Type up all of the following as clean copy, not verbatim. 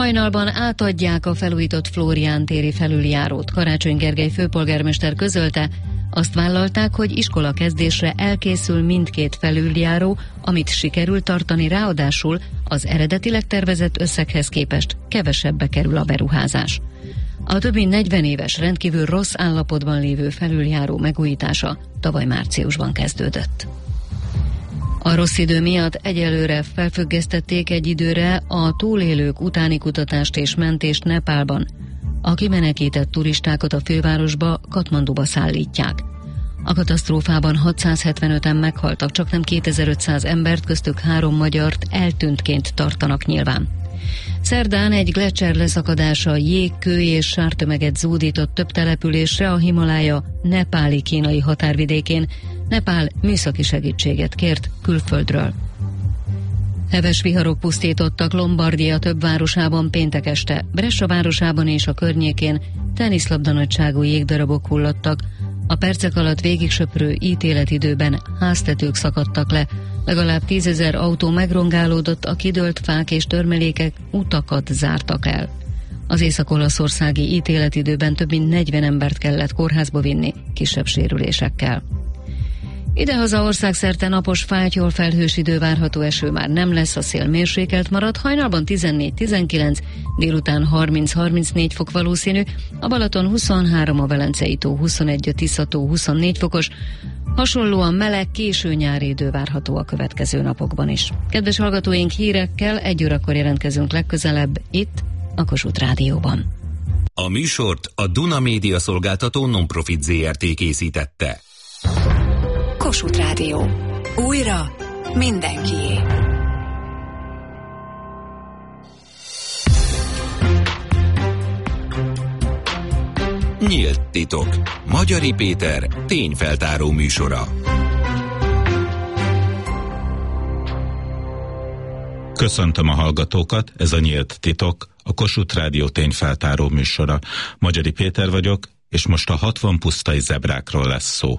Hajnalban átadják a felújított Flórián téri felüljárót. Karácsony Gergely főpolgármester közölte, azt vállalták, hogy iskolakezdésre elkészül mindkét felüljáró, amit sikerül tartani, ráadásul az eredetileg tervezett összeghez képest kevesebbe kerül a beruházás. A több mint 40 éves rendkívül rossz állapotban lévő felüljáró megújítása tavaly márciusban kezdődött. A rossz idő miatt egyelőre felfüggesztették egy időre a túlélők utáni kutatást és mentést Nepálban. A kimenekített turistákat a fővárosba, Katmanduba szállítják. A katasztrófában 675-en meghaltak, csaknem 2500 embert, köztük 3 magyart eltűntként tartanak nyilván. Szerdán egy gleccser leszakadása jég, kő és sártömeget zúdított több településre a Himalája nepáli-kínai határvidékén. Nepál műszaki segítséget kért külföldről. Heves viharok pusztítottak Lombardia több városában péntek este. Brescia városában és a környékén teniszlabda nagyságú jégdarabok hullottak. A percek alatt végigsöprő ítéletidőben háztetők szakadtak le. Legalább 10 000 autó megrongálódott, a kidőlt fák és törmelékek utakat zártak el. Az észak-olaszországi ítéletidőben több mint 40 embert kellett kórházba vinni kisebb sérülésekkel. Idehaza országszerte napos, fátyol, felhős idő várható, eső már nem lesz, a szél mérsékelt marad, hajnalban 14-19, délután 30-34 fok valószínű, a Balaton 23, a Velencei tó 21, a Tisza tó 24 fokos, hasonlóan meleg, késő nyári idő várható a következő napokban is. Kedves hallgatóink, hírekkel 1 órakor jelentkezünk legközelebb itt a Kossuth Rádióban. A műsort a Duna Média Szolgáltató Non-Profit Zrt. Készítette. Kossuth Rádió. Újra mindenkié. Nyílt titok. Magyari Péter tényfeltáró műsora. Köszöntöm a hallgatókat, ez a Nyílt titok, a Kossuth Rádió tényfeltáró műsora. Magyari Péter vagyok, és most a 60 pusztai zebrákról lesz szó.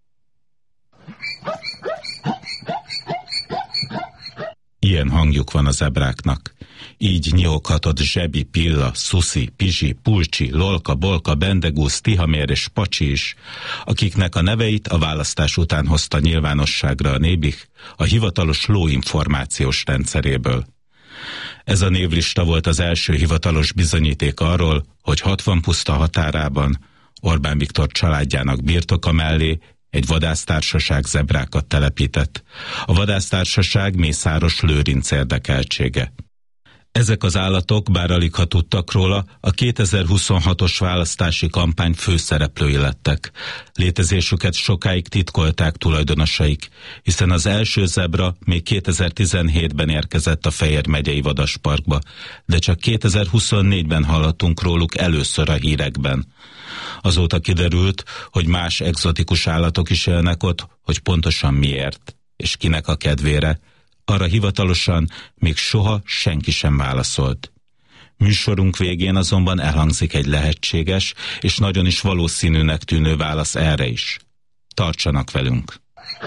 Ilyen hangjuk van a zebráknak. Így nyihoghatod Zsebi, Pilla, Szuszi, Pizsi, Pulcsi, Lolka, Bolka, Bendegúz, Tihamér és Pacsi is, akiknek a neveit a választás után hozta nyilvánosságra a Nébih a hivatalos lóinformációs rendszeréből. Ez a névlista volt az első hivatalos bizonyíték arról, hogy 60 puszta határában Orbán Viktor családjának birtoka mellé egy vadásztársaság zebrákat telepített. A vadásztársaság Mészáros Lőrinc érdekeltsége. Ezek az állatok, bár aligha tudtak róla, a 2026-os választási kampány főszereplői lettek. Létezésüket sokáig titkolták tulajdonosaik, hiszen az első zebra még 2017-ben érkezett a Fejér megyei vadasparkba, de csak 2024-ben hallottunk róluk először a hírekben. Azóta kiderült, hogy más egzotikus állatok is élnek ott, hogy pontosan miért, és kinek a kedvére, arra hivatalosan még soha senki sem válaszolt. Műsorunk végén azonban elhangzik egy lehetséges és nagyon is valószínűnek tűnő válasz erre is. Tartsanak velünk!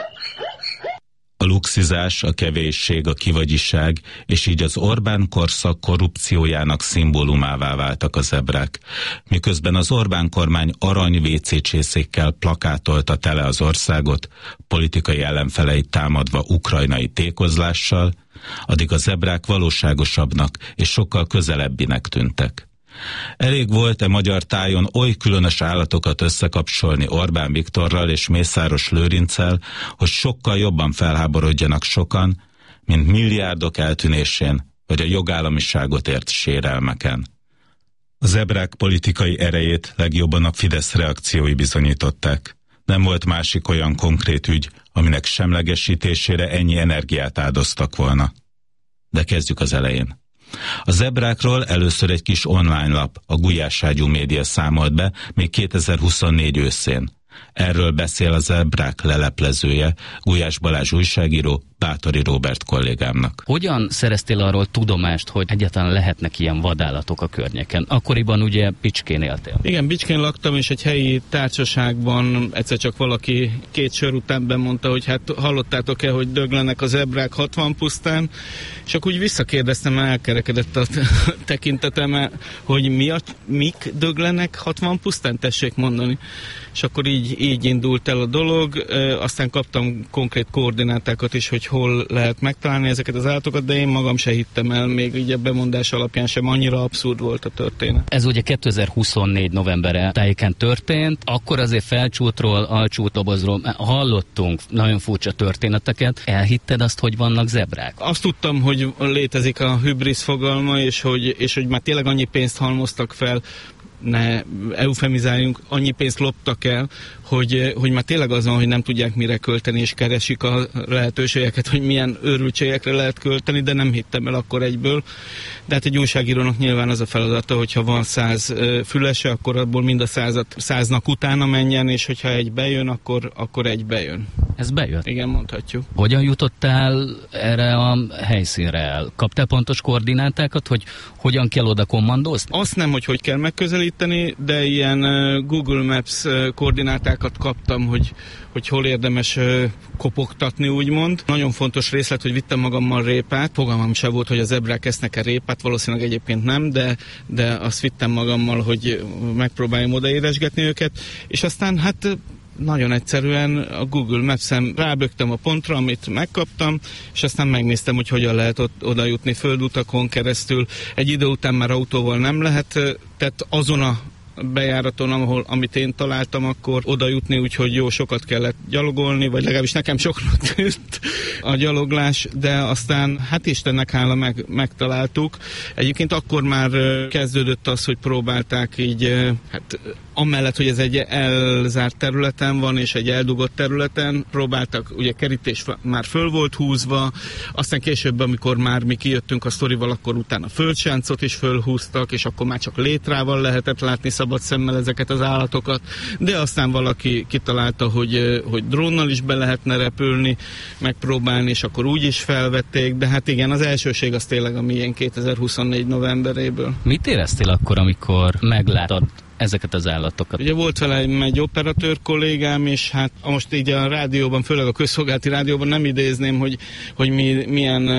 A luxizás, a kevésség, a kivagyiság, és így az Orbán korszak korrupciójának szimbólumává váltak a zebrák. Miközben az Orbán kormány arany WC csészékkel plakátolta tele az országot, politikai ellenfeleit támadva ukrajnai tékozlással, addig a zebrák valóságosabbnak és sokkal közelebbinek tűntek. Elég volt-e magyar tájon oly különös állatokat összekapcsolni Orbán Viktorral és Mészáros Lőrinccel, hogy sokkal jobban felháborodjanak sokan, mint milliárdok eltűnésén, vagy a jogállamiságot ért sérelmeken. A zebrák politikai erejét legjobban a Fidesz reakciói bizonyították. Nem volt másik olyan konkrét ügy, aminek semlegesítésére ennyi energiát áldoztak volna. De kezdjük az elején. A zebrákról először egy kis online lap, a Gulyáságyú Média számolt be még 2024 őszén. Erről beszél a zebrák leleplezője, Gulyás Balázs újságíró, Báthori Róbert kollégámnak. Hogyan szereztél arról tudomást, hogy egyáltalán lehetnek ilyen vadállatok a környéken? Akkoriban ugye Bicskén éltél. Igen, Bicskén laktam, és egy helyi társaságban egyszer csak valaki 2 sör után bemondta, hogy hát hallottátok-e, hogy döglenek a zebrák 60 pusztán, és akkor úgy visszakérdeztem, elkerekedett a tekintetem, hogy mik döglenek 60 pusztán, tessék mondani. És akkor így indult el a dolog, aztán kaptam konkrét koordinátákat is, hogy hol lehet megtalálni ezeket az állatokat, de én magam se hittem el, még így a bemondás alapján sem, annyira abszurd volt a történet. Ez ugye 2024 novembere tájéken történt, akkor azért Felcsútról, Alcsútobozról hallottunk nagyon furcsa történeteket. Elhitted azt, hogy vannak zebrák? Azt tudtam, hogy létezik a hübrisz fogalma, és hogy már tényleg annyi pénzt halmoztak fel, ne eufemizáljunk, annyi pénzt loptak el, hogy már tényleg az van, hogy nem tudják mire költeni, és keresik a lehetőségeket, hogy milyen őrültségekre lehet költeni, de nem hittem el akkor egyből. De hát egy újságírónak nyilván az a feladata, hogyha van 100 fülese, akkor abból mind a 100-nak utána menjen, és hogyha egy bejön, akkor egy bejön. Ez bejött? Igen, mondhatjuk. Hogyan jutottál erre a helyszínre el? Kaptál pontos koordinátákat, hogy hogyan kell oda kommandózni? Azt nem, hogy kell megközelíteni, de ilyen Google Maps koordinátákat kaptam, hogy hol érdemes kopogtatni, úgymond. Nagyon fontos részlet, hogy vittem magammal répát. Fogalmam sem volt, hogy a zebrák esznek-e répát, valószínűleg egyébként nem, de azt vittem magammal, hogy megpróbáljam odaéresgetni őket. És aztán hát nagyon egyszerűen a Google Maps-en rábögtem a pontra, amit megkaptam, és aztán megnéztem, hogy hogyan lehet oda jutni földutakon keresztül. Egy idő után már autóval nem lehet, tehát azon a bejáraton, amit én találtam, akkor oda jutni, úgyhogy jó sokat kellett gyalogolni, vagy legalábbis nekem soknak tűnt a gyaloglás, de aztán hát Istennek hála megtaláltuk. Egyébként akkor már kezdődött az, hogy próbálták így, hát amellett, hogy ez egy elzárt területen van, és egy eldugott területen, próbáltak, ugye kerítés már föl volt húzva, aztán később, amikor már mi kijöttünk a sztorival, akkor utána földsáncot is fölhúztak, és akkor már csak létrával lehetett látni szabad szemmel ezeket az állatokat, de aztán valaki kitalálta, hogy drónnal is be lehetne repülni, megpróbálni, és akkor úgy is felvették, de hát igen, az elsőség az tényleg a miénk 2024 novemberéből. Mit éreztél akkor, amikor meglátod ezeket az állatokat? Ugye volt velem egy operatőr kollégám, és hát most így a rádióban, főleg a közszolgálati rádióban nem idézném, hogy milyen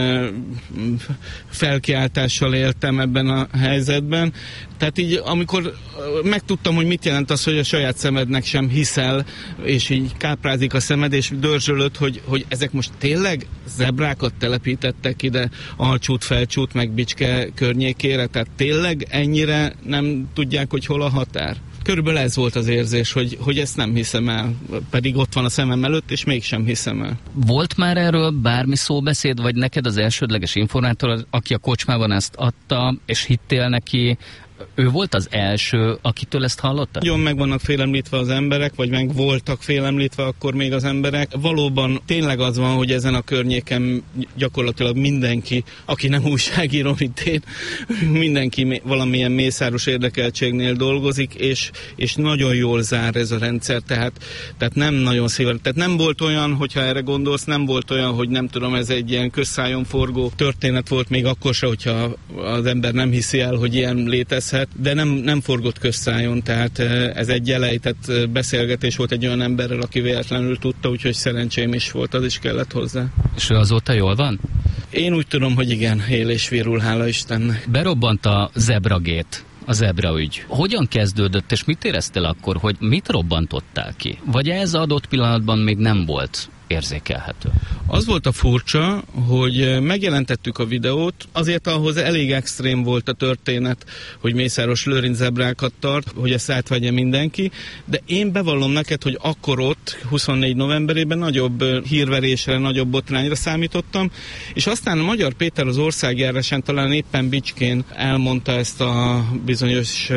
felkiáltással éltem ebben a helyzetben. Tehát így, amikor megtudtam, hogy mit jelent az, hogy a saját szemednek sem hiszel, és így káprázik a szemed, és dörzsölöd, hogy ezek most tényleg zebrákat telepítettek ide Alcsút, Felcsút, meg Bicske környékére, tehát tényleg ennyire nem tudják, hogy hol a határ? Körülbelül ez volt az érzés, hogy ezt nem hiszem el, pedig ott van a szemem előtt, és mégsem hiszem el. Volt már erről bármi szóbeszéd, vagy neked az elsődleges informátor, aki a kocsmában ezt adta, és hittél neki, ő volt az első, akitől ezt hallotta? Nagyon meg vannak félemlítve az emberek, vagy meg voltak félemlítve akkor még az emberek. Valóban tényleg az van, hogy ezen a környéken gyakorlatilag mindenki, aki nem újságíró, mint én, mindenki valamilyen mészáros érdekeltségnél dolgozik, és nagyon jól zár ez a rendszer, tehát nem nagyon szívesen. Tehát nem volt olyan, hogyha erre gondolsz, nem volt olyan, hogy nem tudom, ez egy ilyen közszájon forgó történet volt még akkor se, hogyha az ember nem hiszi el, hogy ilyen létezhet, de nem forgott közszájon, tehát ez egy elejtett beszélgetés volt egy olyan emberrel, aki véletlenül tudta, úgyhogy szerencsém is volt, az is kellett hozzá. És ő azóta jól van? Én úgy tudom, hogy igen, él és virul, hála Istennek. Berobbant a zebragét, a zebraügy. Hogyan kezdődött, és mit éreztél akkor, hogy mit robbantottál ki? Vagy ez adott pillanatban még nem volt érzékelhető? Az volt a furcsa, hogy megjelentettük a videót, azért ahhoz elég extrém volt a történet, hogy Mészáros Lőrinc zebrákat tart, hogy ezt átvegye mindenki, de én bevallom neked, hogy akkor ott, 24 novemberében nagyobb hírverésre, nagyobb botrányra számítottam, és aztán a Magyar Péter az országjárásán talán éppen Bicskén elmondta ezt a bizonyos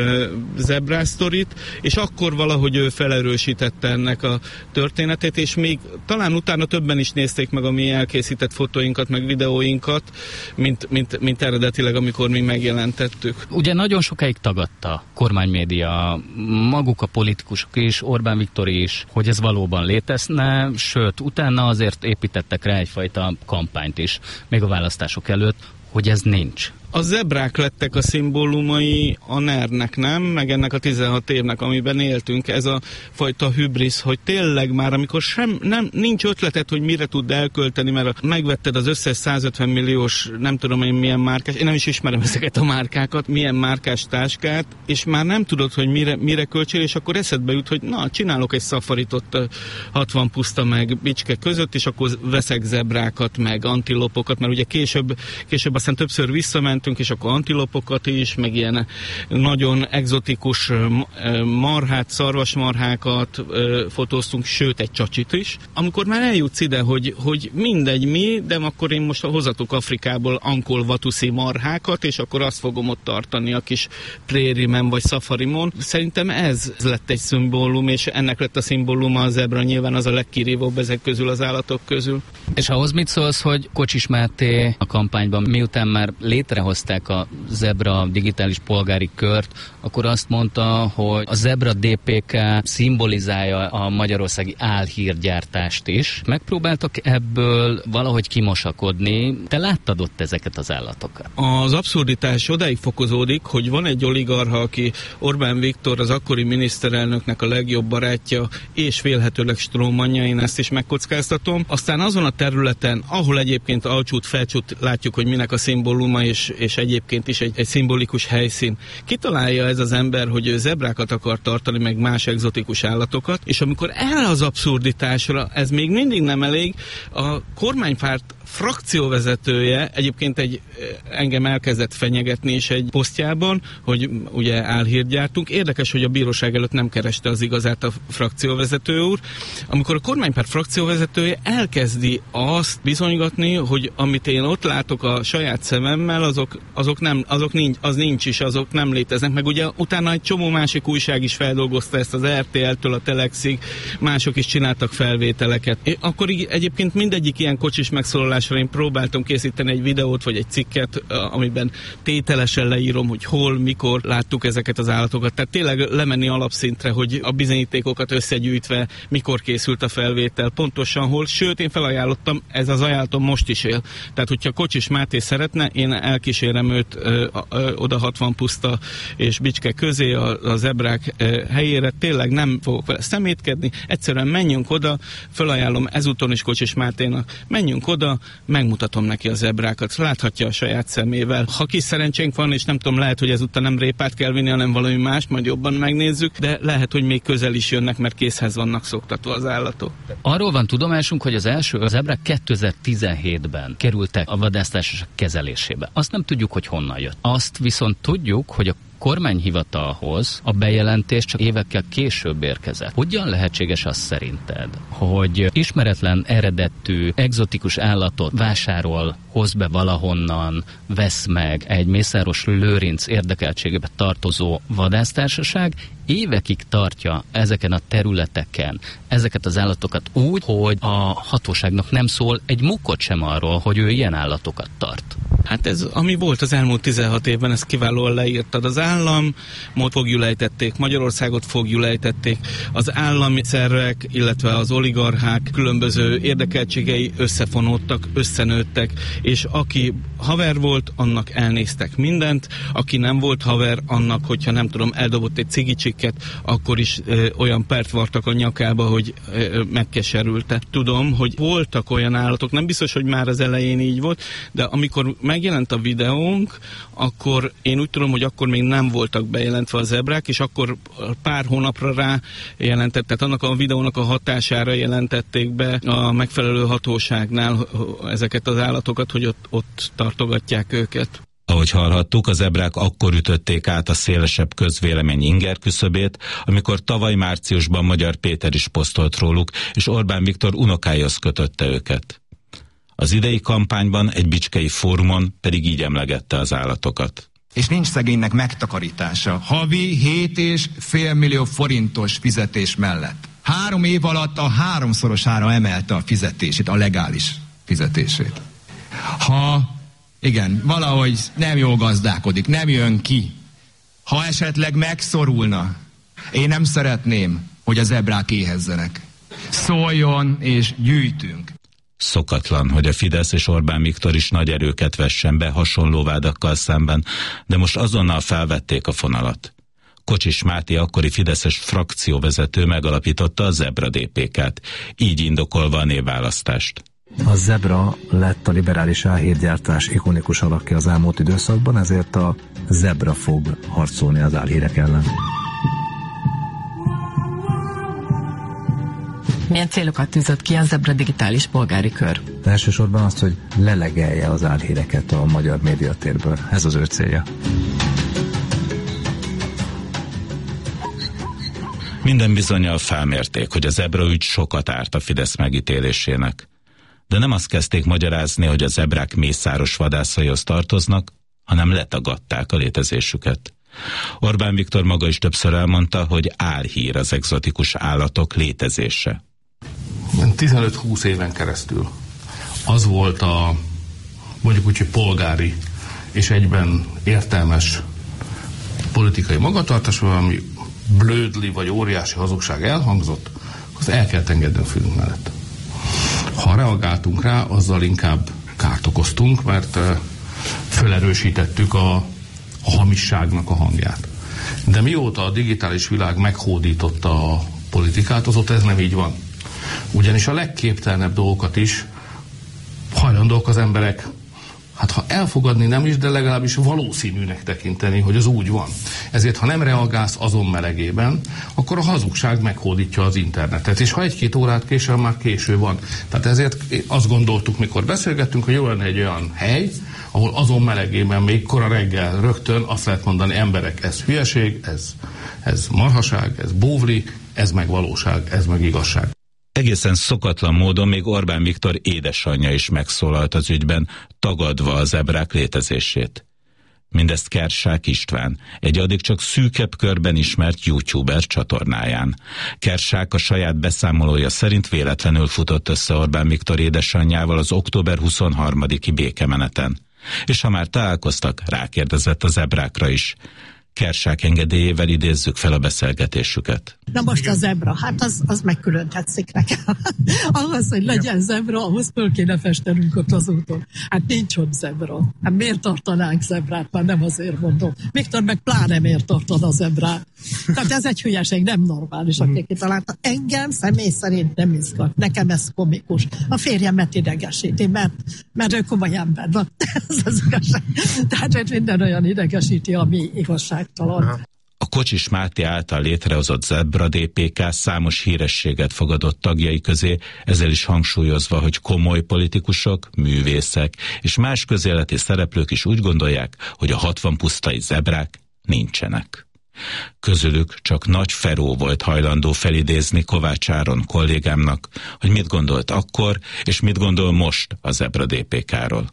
zebrásztorit, és akkor valahogy ő felerősítette ennek a történetét, és még talán utána többen is nézték meg a mi elkészített fotóinkat, meg videóinkat, mint eredetileg, amikor mi megjelentettük. Ugye nagyon sokáig tagadta a kormánymédia, maguk a politikusok is, Orbán Viktor is, hogy ez valóban létezne, sőt, utána azért építettek rá egyfajta kampányt is, még a választások előtt, hogy ez nincs. A zebrák lettek a szimbólumai a NER-nek, nem? Meg ennek a 16 évnek, amiben éltünk, ez a fajta hübrisz, hogy tényleg már, amikor nincs ötleted, hogy mire tud elkölteni, mert megvetted az összes 150 milliós, nem tudom én milyen márkás, én nem is ismerem ezeket a márkákat, milyen márkás táskát, és már nem tudod, hogy mire költsél, és akkor eszedbe jut, hogy na, csinálok egy szafarit ott 60 puszta meg Bicske között, és akkor veszek zebrákat, meg antilopokat, mert ugye később aztán többször visszament, és akkor antilopokat is, meg ilyen nagyon egzotikus marhát, szarvasmarhákat fotóztunk, sőt egy csacsit is. Amikor már eljutsz ide, hogy mindegy mi, de akkor én most hozatok Afrikából Ankol Watussi marhákat, és akkor azt fogom ott tartani a kis prérimon vagy szafarimon. Szerintem ez lett egy szimbólum, és ennek lett a szimbóluma a zebra, nyilván az a legkirívóbb ezek közül, az állatok közül. És ahhoz mit szólsz, hogy Kocsis Máté a kampányban, miután már létrehozták a Zebra digitális polgári kört, akkor azt mondta, hogy a Zebra DPK szimbolizálja a magyarországi álhírgyártást is. Megpróbáltak ebből valahogy kimosakodni. Te láttad ott ezeket az állatokat? Az abszurditás odáig fokozódik, hogy van egy oligarcha, aki Orbán Viktor, az akkori miniszterelnöknek a legjobb barátja, és vélhetőleg strómanja, én ezt is megkockáztatom. Aztán azon a területen, ahol egyébként alcsút, felcsút látjuk, hogy minek a szimbóluma, és egyébként is egy szimbolikus helyszín. Kitalálja ez az ember, hogy ő zebrákat akar tartani, meg más egzotikus állatokat, és amikor erre az abszurditásra, ez még mindig nem elég, a kormánypárt frakcióvezetője egyébként engem elkezdett fenyegetni is egy posztjában, hogy ugye álhírt gyártunk. Érdekes, hogy a bíróság előtt nem kereste az igazát a frakcióvezető úr. Amikor a kormánypárt frakcióvezetője elkezdi azt bizonygatni, hogy amit én ott látok a saját szememmel, az nincs is, azok nem léteznek. Meg ugye utána egy csomó másik újság is feldolgozta ezt, az RTL-től a Telexig, mások is csináltak felvételeket. Akkor egyébként mindegyik ilyen Kocsis megszólalásra én próbáltam készíteni egy videót, vagy egy cikket, amiben tételesen leírom, hogy hol, mikor láttuk ezeket az állatokat. Tehát tényleg lemenni alapszintre, hogy a bizonyítékokat összegyűjtve, mikor készült a felvétel, pontosan hol. Sőt, én felajánlottam, ez az ajánlatom most is él. Tehát, hogyha Kocsis Máté szeretne, én elkísérem őt oda 60 puszta és Bicske közé, a zebrák helyére. Tényleg nem fogok vele szemétkedni. Egyszerűen menjünk oda, felajánlom ezúton is Kocsis Máténak, menjünk oda, megmutatom neki a zebrákat, láthatja a saját szemével. Ha kis szerencsénk van, és nem tudom, lehet, hogy ezúttal nem répát kell vinni, hanem valami más, majd jobban megnézzük, de lehet, hogy még közel is jönnek, mert készhez vannak szoktatva az állatok. Arról van tudomásunk, hogy az első zebrák 2017-ben kerültek a vadásztársaság kezelésébe. Azt nem tudjuk, hogy honnan jött. Azt viszont tudjuk, hogy a kormányhivatalhoz a bejelentés csak évekkel később érkezett. Hogyan lehetséges az szerinted, hogy ismeretlen eredetű, egzotikus állatot vásárol, hoz be valahonnan, vesz meg egy Mészáros Lőrinc érdekeltségébe tartozó vadásztársaság, évekig tartja ezeken a területeken ezeket az állatokat úgy, hogy a hatóságnak nem szól egy mukkot sem arról, hogy ő ilyen állatokat tart? Hát ez, ami volt az elmúlt 16 évben, ezt kiválóan leírtad. Az államot fogjulejtették, Magyarországot fogjulejtették, az állami szervek, illetve az oligarchák különböző érdekeltségei összefonódtak, összenőttek, és aki haver volt, annak elnéztek mindent, aki nem volt haver, annak, hogyha nem tudom, eldobott egy cigicsikket, akkor is olyan pert vartak a nyakába, hogy megkeserülte. Tudom, hogy voltak olyan állatok, nem biztos, hogy már az elején így volt, de amikor megjelent a videónk, akkor én úgy tudom, hogy akkor még nem voltak bejelentve a zebrák, és akkor pár hónapra rá jelentett, tehát annak a videónak a hatására jelentették be a megfelelő hatóságnál ezeket az állatokat, hogy ott tartogatják őket. Ahogy hallhattuk, a zebrák akkor ütötték át a szélesebb közvélemény inger küszöbét, amikor tavaly márciusban Magyar Péter is posztolt róluk, és Orbán Viktor unokájához kötötte őket. Az idei kampányban egy bicskei fórumon pedig így emlegette az állatokat. És nincs szegénynek megtakarítása havi 7,5 millió forintos fizetés mellett. 3 év alatt a 3-szorosára emelte a fizetését, a legális fizetését. Ha, igen, valahogy nem jól gazdálkodik, nem jön ki, ha esetleg megszorulna, én nem szeretném, hogy a zebrák éhezzenek. Szóljon és gyűjtünk. Szokatlan, hogy a Fidesz és Orbán Viktor is nagy erőket vessen be hasonló vádakkal szemben, de most azonnal felvették a fonalat. Kocsis Máté akkori fideszes frakcióvezető megalapította a Zebra DPK-t, így indokolva a névválasztást. A Zebra lett a liberális álhírgyártás ikonikus alakja az elmúlt időszakban, ezért a Zebra fog harcolni az álhírek ellen. Milyen célokat tűzött ki a Zebra digitális polgári kör? Elsősorban azt, hogy lelegelje az álhíreket a magyar médiatérből. Ez az ő célja. Minden bizonnyal felmérték, hogy a Zebra ügy sokat árt a Fidesz megítélésének. De nem azt kezdték magyarázni, hogy a zebrák mészáros vadászaihoz tartoznak, hanem letagadták a létezésüket. Orbán Viktor maga is többször elmondta, hogy álhír az egzotikus állatok létezése. 15-20 éven keresztül az volt a mondjuk úgy, hogy polgári és egyben értelmes politikai magatartás, ami blödli vagy óriási hazugság elhangzott, azt el kell engedni a fülünk mellett. Ha reagáltunk rá, azzal inkább kárt okoztunk, mert felerősítettük a hamisságnak a hangját. De mióta a digitális világ meghódította a politikát, azóta ez nem így van. Ugyanis a legképtelenebb dolgokat is hajlandók az emberek, hát ha elfogadni nem is, de legalábbis valószínűnek tekinteni, hogy az úgy van. Ezért, ha nem reagálsz azon melegében, akkor a hazugság meghódítja az internetet. És ha 1-2 órát később, már késő van. Tehát ezért azt gondoltuk, mikor beszélgettünk, hogy jó lenne egy olyan hely, ahol azon melegében még kora reggel rögtön azt lehet mondani, emberek, ez hülyeség, ez marhaság, ez bóvli, ez meg valóság, ez meg igazság. Egészen szokatlan módon még Orbán Viktor édesanyja is megszólalt az ügyben, tagadva a zebrák létezését. Mindezt Kersák István, egy addig csak szűkebb körben ismert youtuber csatornáján. Kersák a saját beszámolója szerint véletlenül futott össze Orbán Viktor édesanyjával az október 23-i békemeneten. És ha már találkoztak, rákérdezett a zebrákra is. Kersák engedélyével idézzük fel a beszélgetésüket. Na most a zebra, hát az megkülön tetszik nekem. Ahhoz, hogy legyen zebra, ahhoz föl kéne festenünk ott az úton. Hát nincs ott zebra. Hát miért tartanánk zebrát? Már nem azért mondom. Viktor meg pláne miért tartana a zebrát. Tehát ez egy hülyeség, nem normális, aki kitalálta. Engem személy szerint nem izgat. Nekem ez komikus. A férjemet idegesíti, mert ő komoly ember van. Ez az igazság. Tehát hogy minden olyan idegesíti, ami igazságtalan. A Kocsis Máté által létrehozott Zebra DPK számos hírességet fogadott tagjai közé, ezzel is hangsúlyozva, hogy komoly politikusok, művészek és más közéleti szereplők is úgy gondolják, hogy a 60 pusztai zebrák nincsenek. Közülük csak Nagy Feró volt hajlandó felidézni Kovács Áron kollégámnak, hogy mit gondolt akkor, és mit gondol most a Zebra DPK-ról.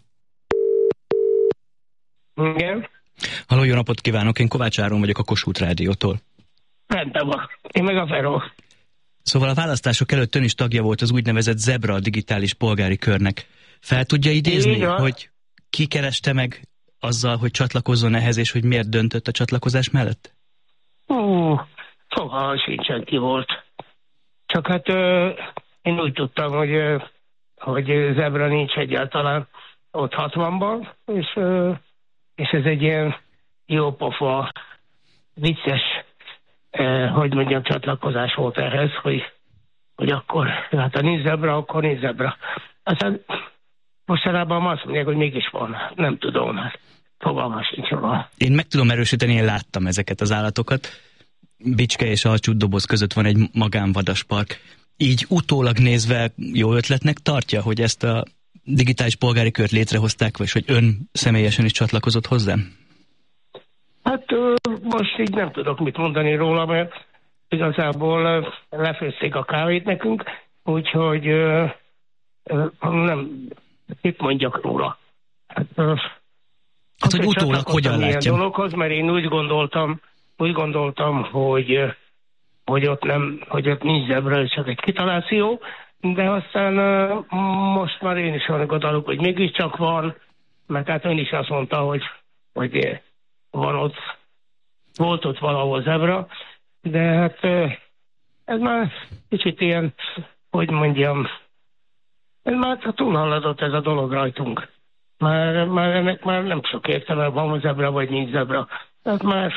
Igen. Halló, jó napot kívánok, én Kovács Áron vagyok a Kossuth Rádiótól. Rendben van, én meg a Feró. Szóval a választások előtt ön is tagja volt az úgynevezett Zebra digitális polgári körnek. Fel tudja idézni, hogy ki kereste meg azzal, hogy csatlakozzon ehhez, és hogy miért döntött a csatlakozás mellett? Fogalmam sincsen, ki volt. Csak hát én úgy tudtam, hogy Zebra nincs egyáltalán ott 60-ban, és ez egy ilyen jópofa, vicces, hogy mondjam, csatlakozás volt ehhez, hogy akkor, hát ha nincs zebra, akkor nincs zebra. Aztán mostanában azt mondják, hogy mégis van. Nem tudom, hát fogalmam sincs róla. Én meg tudom erősíteni, én láttam ezeket az állatokat. Bicske és Alcsútdoboz között van egy magánvadaspark. Így utólag nézve jó ötletnek tartja, hogy ezt a digitális polgári kört létrehozták, vagy hogy ön személyesen is csatlakozott hozzám? Hát most így nem tudok mit mondani róla, mert igazából lefőzték a kávét nekünk, úgyhogy nem, mit mondjak róla. Hát hogy utólag hogyan látja? Dologhoz, mert én úgy gondoltam, hogy ott nincs zebra, csak egy kitaláció, de aztán most már én is annak adalok, hogy mégiscsak van, mert hát ön is azt mondta, hogy volt ott valahol zebra, de hát ez már kicsit ilyen, hogy mondjam, ez már túlhaladott ez a dolog rajtunk. Már ennek már nem sok értelme, van zebra vagy nincs zebra. Tehát már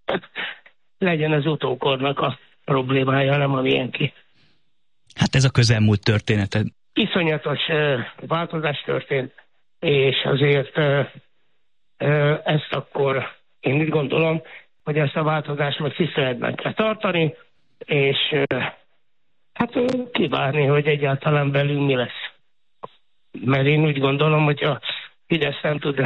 legyen az utókornak a problémája, nem a miénki. Hát ez a közelmúlt története. Iszonyatos változás történt, és azért ezt akkor én úgy gondolom, hogy ezt a változást meg tiszteletben kell tartani, és hát kívánni, hogy egyáltalán belül mi lesz. Mert én úgy gondolom, hogy a Fidesz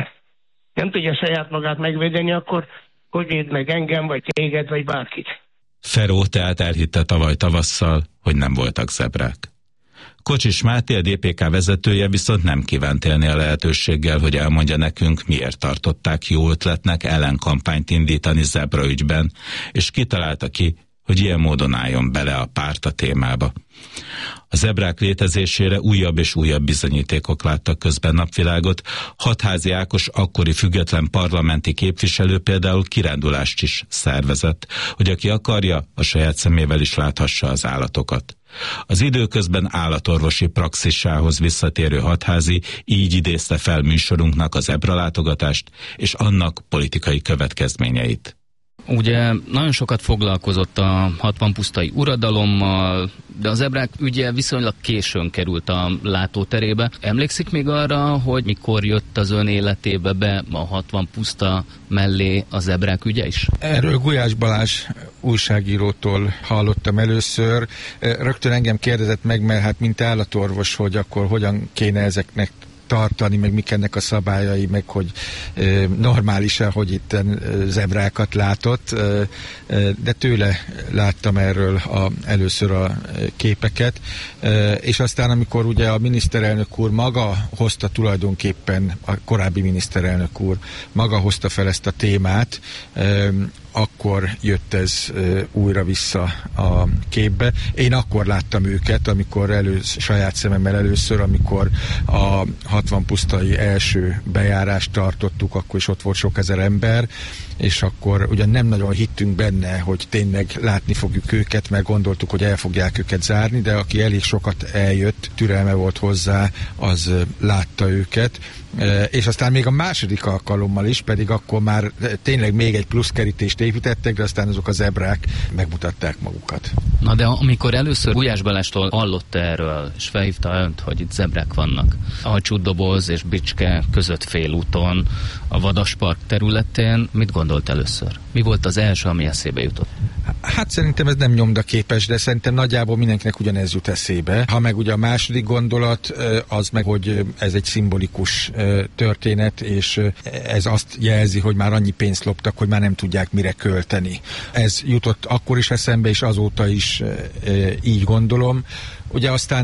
nem tudja saját magát megvédeni, akkor hogy véd meg engem, vagy téged, vagy bárkit. Feró tehát elhitte tavaly tavasszal, hogy nem voltak zebrák. Kocsis Máté, a DPK vezetője viszont nem kívánt élni a lehetőséggel, hogy elmondja nekünk, miért tartották jó ötletnek ellenkampányt indítani zebra ügyben, és kitalálta ki, hogy ilyen módon álljon bele a párt a témába. A zebrák létezésére újabb és újabb bizonyítékok láttak közben napvilágot. Hatházi Ákos akkori független parlamenti képviselő például kirándulást is szervezett, hogy aki akarja, a saját szemével is láthassa az állatokat. Az időközben állatorvosi praxisához visszatérő Hatházi így idézte fel műsorunknak a zebralátogatást és annak politikai következményeit. Ugye nagyon sokat foglalkozott a 60 pusztai uradalommal, de a zebrák ügye viszonylag későn került a látóterébe. Emlékszik még arra, hogy mikor jött az ön életébe be a 60 puszta mellé a zebrák ügye is? Erről Gulyás Balázs újságírótól hallottam először. Rögtön engem kérdezett meg, mert hát mint állatorvos, hogy akkor hogyan kéne ezeknek tartani, meg mik ennek a szabályai, meg hogy normális-e, hogy itt zebrákat látott, de tőle láttam erről először a képeket, és aztán amikor ugye a miniszterelnök úr maga hozta tulajdonképpen, a korábbi miniszterelnök úr maga hozta fel ezt a témát, akkor jött ez újra vissza a képbe. Én akkor láttam őket, amikor saját szememmel először, amikor a 60 pusztai első bejárást tartottuk, akkor is ott volt sok ezer ember, és akkor ugyan nem nagyon hittünk benne, hogy tényleg látni fogjuk őket, mert gondoltuk, hogy el fogják őket zárni, de aki elég sokat eljött, türelme volt hozzá, az látta őket. És aztán még a második alkalommal is, pedig akkor már tényleg még egy pluszkerítést építettek, de aztán azok a zebrák megmutatták magukat. Na de amikor először Gulyás Balástól hallott erről, és felhívta önt, hogy itt zebrák vannak, Alcsútdoboz és Bicske között félúton, a Vadaspark területén, mit gondolt először? Mi volt az első, ami eszébe jutott? Hát szerintem ez nem nyomdaképes, de szerintem nagyjából mindenkinek ugyanez jut eszébe. Ha meg ugye a második gondolat, az meg, hogy ez egy szimbolikus történet, és ez azt jelzi, hogy már annyi pénzt loptak, hogy már nem tudják mire költeni. Ez jutott akkor is eszembe, és azóta is így gondolom. Ugye aztán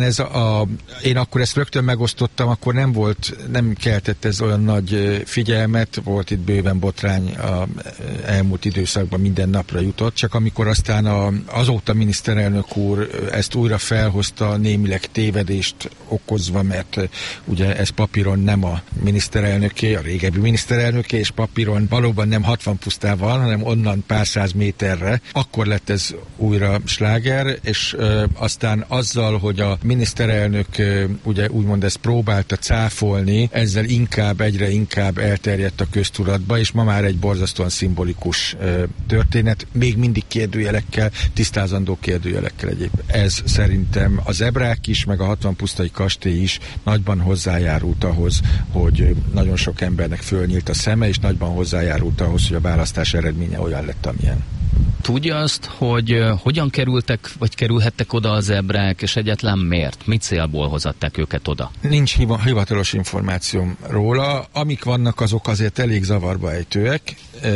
én akkor ezt rögtön megosztottam, akkor nem keltett ez olyan nagy figyelmet, volt itt bőven botrány a elmúlt időszakban, minden napra jutott, csak amikor aztán azóta miniszterelnök úr ezt újra felhozta, némileg tévedést okozva, mert ugye ez papíron nem a miniszterelnöké, a régebbi miniszterelnöké, és papíron valóban nem 60 pusztával, hanem onnan pár száz méterre, akkor lett ez újra sláger, és aztán azzal, hogy a miniszterelnök ugye úgymond ezt próbálta cáfolni, ezzel egyre inkább elterjedt a köztudatba, és ma már egy borzasztóan szimbolikus történet, még mindig kérdőjelekkel, tisztázandó kérdőjelekkel egyébként. Ez szerintem a zebrák is, meg a 60 pusztai kastély is nagyban hozzájárult ahhoz, hogy nagyon sok embernek fölnyílt a szeme, és nagyban hozzájárult ahhoz, hogy a választás eredménye olyan lett, amilyen. Tudja azt, hogy hogyan kerültek, vagy kerülhettek oda a zebrák, és egyáltalán miért? Mit célból hozatták őket oda? Nincs hivatalos információm róla. Amik vannak, azok azért elég zavarba ejtőek.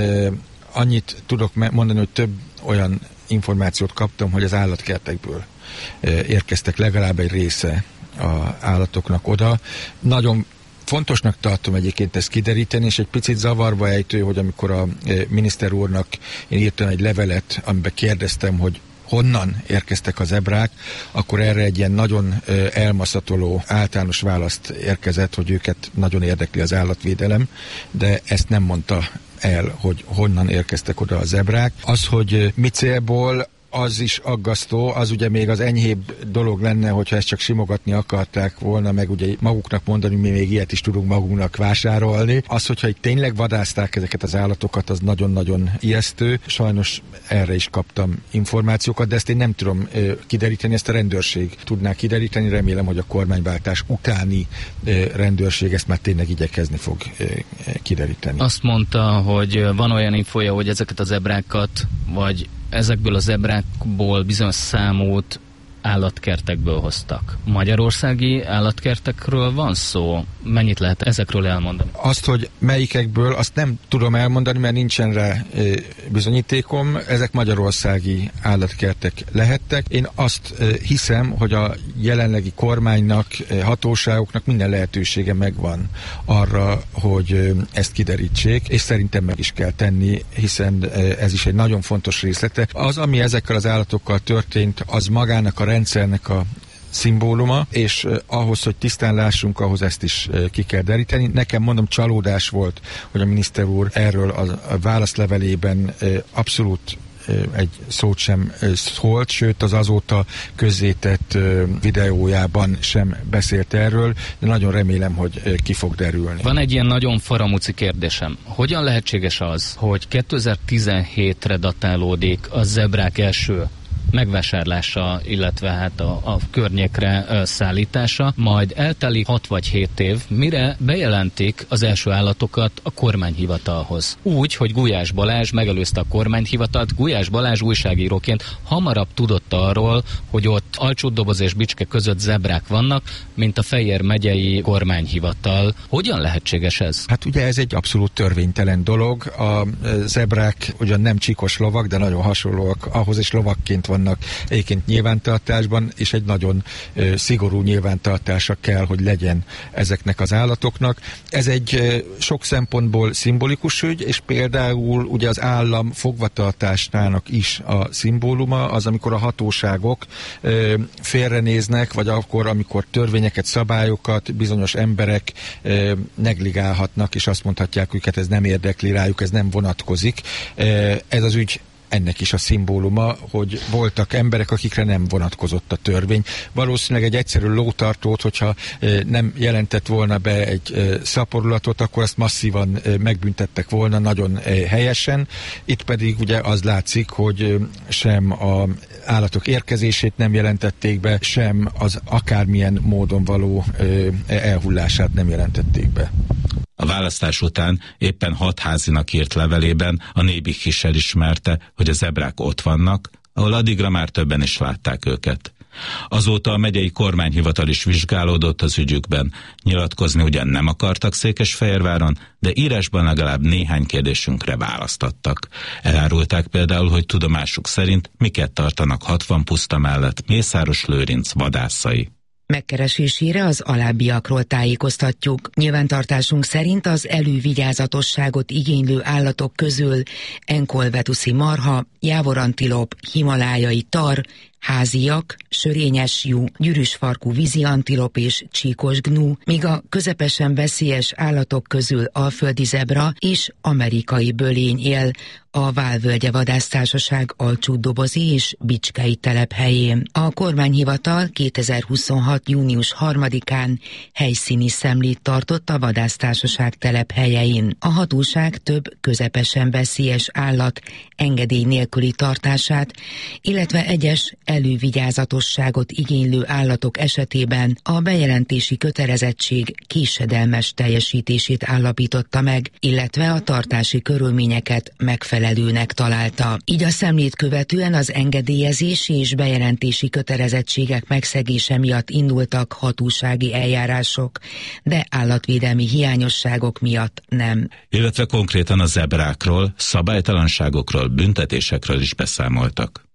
Annyit tudok mondani, hogy több olyan információt kaptam, hogy az állatkertekből érkeztek legalább egy része az állatoknak oda. Nagyon fontosnak tartom egyébként ezt kideríteni, és egy picit zavarba ejtő, hogy amikor a miniszter úrnak én írtam egy levelet, amiben kérdeztem, hogy honnan érkeztek a zebrák, akkor erre egy ilyen nagyon elmaszatoló általános választ érkezett, hogy őket nagyon érdekli az állatvédelem, de ezt nem mondta el, hogy honnan érkeztek oda a zebrák. Az, hogy mi célból, az is aggasztó, az ugye még az enyhébb dolog lenne, hogyha ezt csak simogatni akarták volna, meg ugye maguknak mondani, mi még ilyet is tudunk magunknak vásárolni. Az, hogyha itt tényleg vadázták ezeket az állatokat, az nagyon-nagyon ijesztő. Sajnos erre is kaptam információkat, de ezt én nem tudom kideríteni, ezt a rendőrség tudná kideríteni. Remélem, hogy a kormányváltás utáni rendőrség ezt már tényleg igyekezni fog kideríteni. Azt mondta, hogy van olyan infója, hogy ezeket a zebrákat, vagy ezekből a zebrákból bizonyos számút állatkertekből hoztak. Magyarországi állatkertekről van szó? Mennyit lehet ezekről elmondani? Azt, hogy melyikekből, azt nem tudom elmondani, mert nincsen rá bizonyítékom. Ezek magyarországi állatkertek lehettek. Én azt hiszem, hogy a jelenlegi kormánynak, hatóságoknak minden lehetősége megvan arra, hogy ezt kiderítsék, és szerintem meg is kell tenni, hiszen ez is egy nagyon fontos részlete. Az, ami ezekkel az állatokkal történt, az magának a rendszernek a szimbóluma, és ahhoz, hogy tisztán lássunk, ahhoz ezt is ki kell deríteni. Nekem, mondom, csalódás volt, hogy a miniszter úr erről a válaszlevelében abszolút egy szót sem szólt, sőt az azóta közzétett videójában sem beszélt erről, de nagyon remélem, hogy ki fog derülni. Van egy ilyen nagyon faramuci kérdésem. Hogyan lehetséges az, hogy 2017-re datálódik a zebrák első megvásárlása, illetve hát a környékre szállítása, majd eltelik 6 vagy 7 év, mire bejelentik az első állatokat a kormányhivatalhoz. Úgy, hogy Gulyás Balázs megelőzte a kormányhivatalt, Gulyás Balázs újságíróként hamarabb tudott arról, hogy ott Alcsútdoboz és Bicske között zebrák vannak, mint a Fejér megyei kormányhivatal. Hogyan lehetséges ez? Hát ugye ez egy abszolút törvénytelen dolog. A zebrák ugyan nem csíkos lovak, de nagyon hasonlóak ahhoz, és lovakként vannak egyébként nyilvántartásban, és egy nagyon szigorú nyilvántartása kell, hogy legyen ezeknek az állatoknak. Ez egy sok szempontból szimbolikus ügy, és például ugye az állam fogvatartásnának is a szimbóluma az, amikor a hatóságok félrenéznek, vagy akkor, amikor törvényeket, szabályokat bizonyos emberek negligálhatnak, és azt mondhatják, őket ez nem érdekli rájuk, ez nem vonatkozik. Ez az ügy ennek is a szimbóluma, hogy voltak emberek, akikre nem vonatkozott a törvény. Valószínűleg egy egyszerű lótartót, hogyha nem jelentett volna be egy szaporulatot, akkor azt masszívan megbüntettek volna nagyon helyesen. Itt pedig ugye az látszik, hogy sem az állatok érkezését nem jelentették be, sem az akármilyen módon való elhullását nem jelentették be. A választás után éppen 6 házinak írt levelében a Nébik is elismerte, hogy a zebrák ott vannak, ahol addigra már többen is látták őket. Azóta a megyei kormányhivatal is vizsgálódott az ügyükben. Nyilatkozni ugyan nem akartak Székesfehérváron, de írásban legalább néhány kérdésünkre választottak. Elárulták például, hogy tudomásuk szerint miket tartanak 60 puszta mellett Mészáros Lőrinc vadászai. Megkeresésére az alábbiakról tájékoztatjuk. Nyilvántartásunk szerint az elővigyázatosságot igénylő állatok közül enkolvetuszi marha, jávorantilop, himalájai tar, háziak, sörényes jú, gyűrűsfarkú vízi antilop és csíkos gnú, míg a közepesen veszélyes állatok közül alföldi zebra és amerikai bölény él a Válvölgye Vadásztársaság Alcsútdobozi és Bicskei telephelyén. A kormányhivatal 2026. június 3-án helyszíni szemlét tartott a vadásztársaság telephelyein. A hatóság több közepesen veszélyes állat engedély nélküli tartását, illetve egyes elővigyázatosságot igénylő állatok esetében a bejelentési kötelezettség késedelmes teljesítését állapította meg, illetve a tartási körülményeket megfelelőnek találta. Így a szemlét követően az engedélyezési és bejelentési kötelezettségek megszegése miatt indultak hatósági eljárások, de állatvédelmi hiányosságok miatt nem. Illetve konkrétan a zebrákról, szabálytalanságokról, büntetésekről is beszámoltak.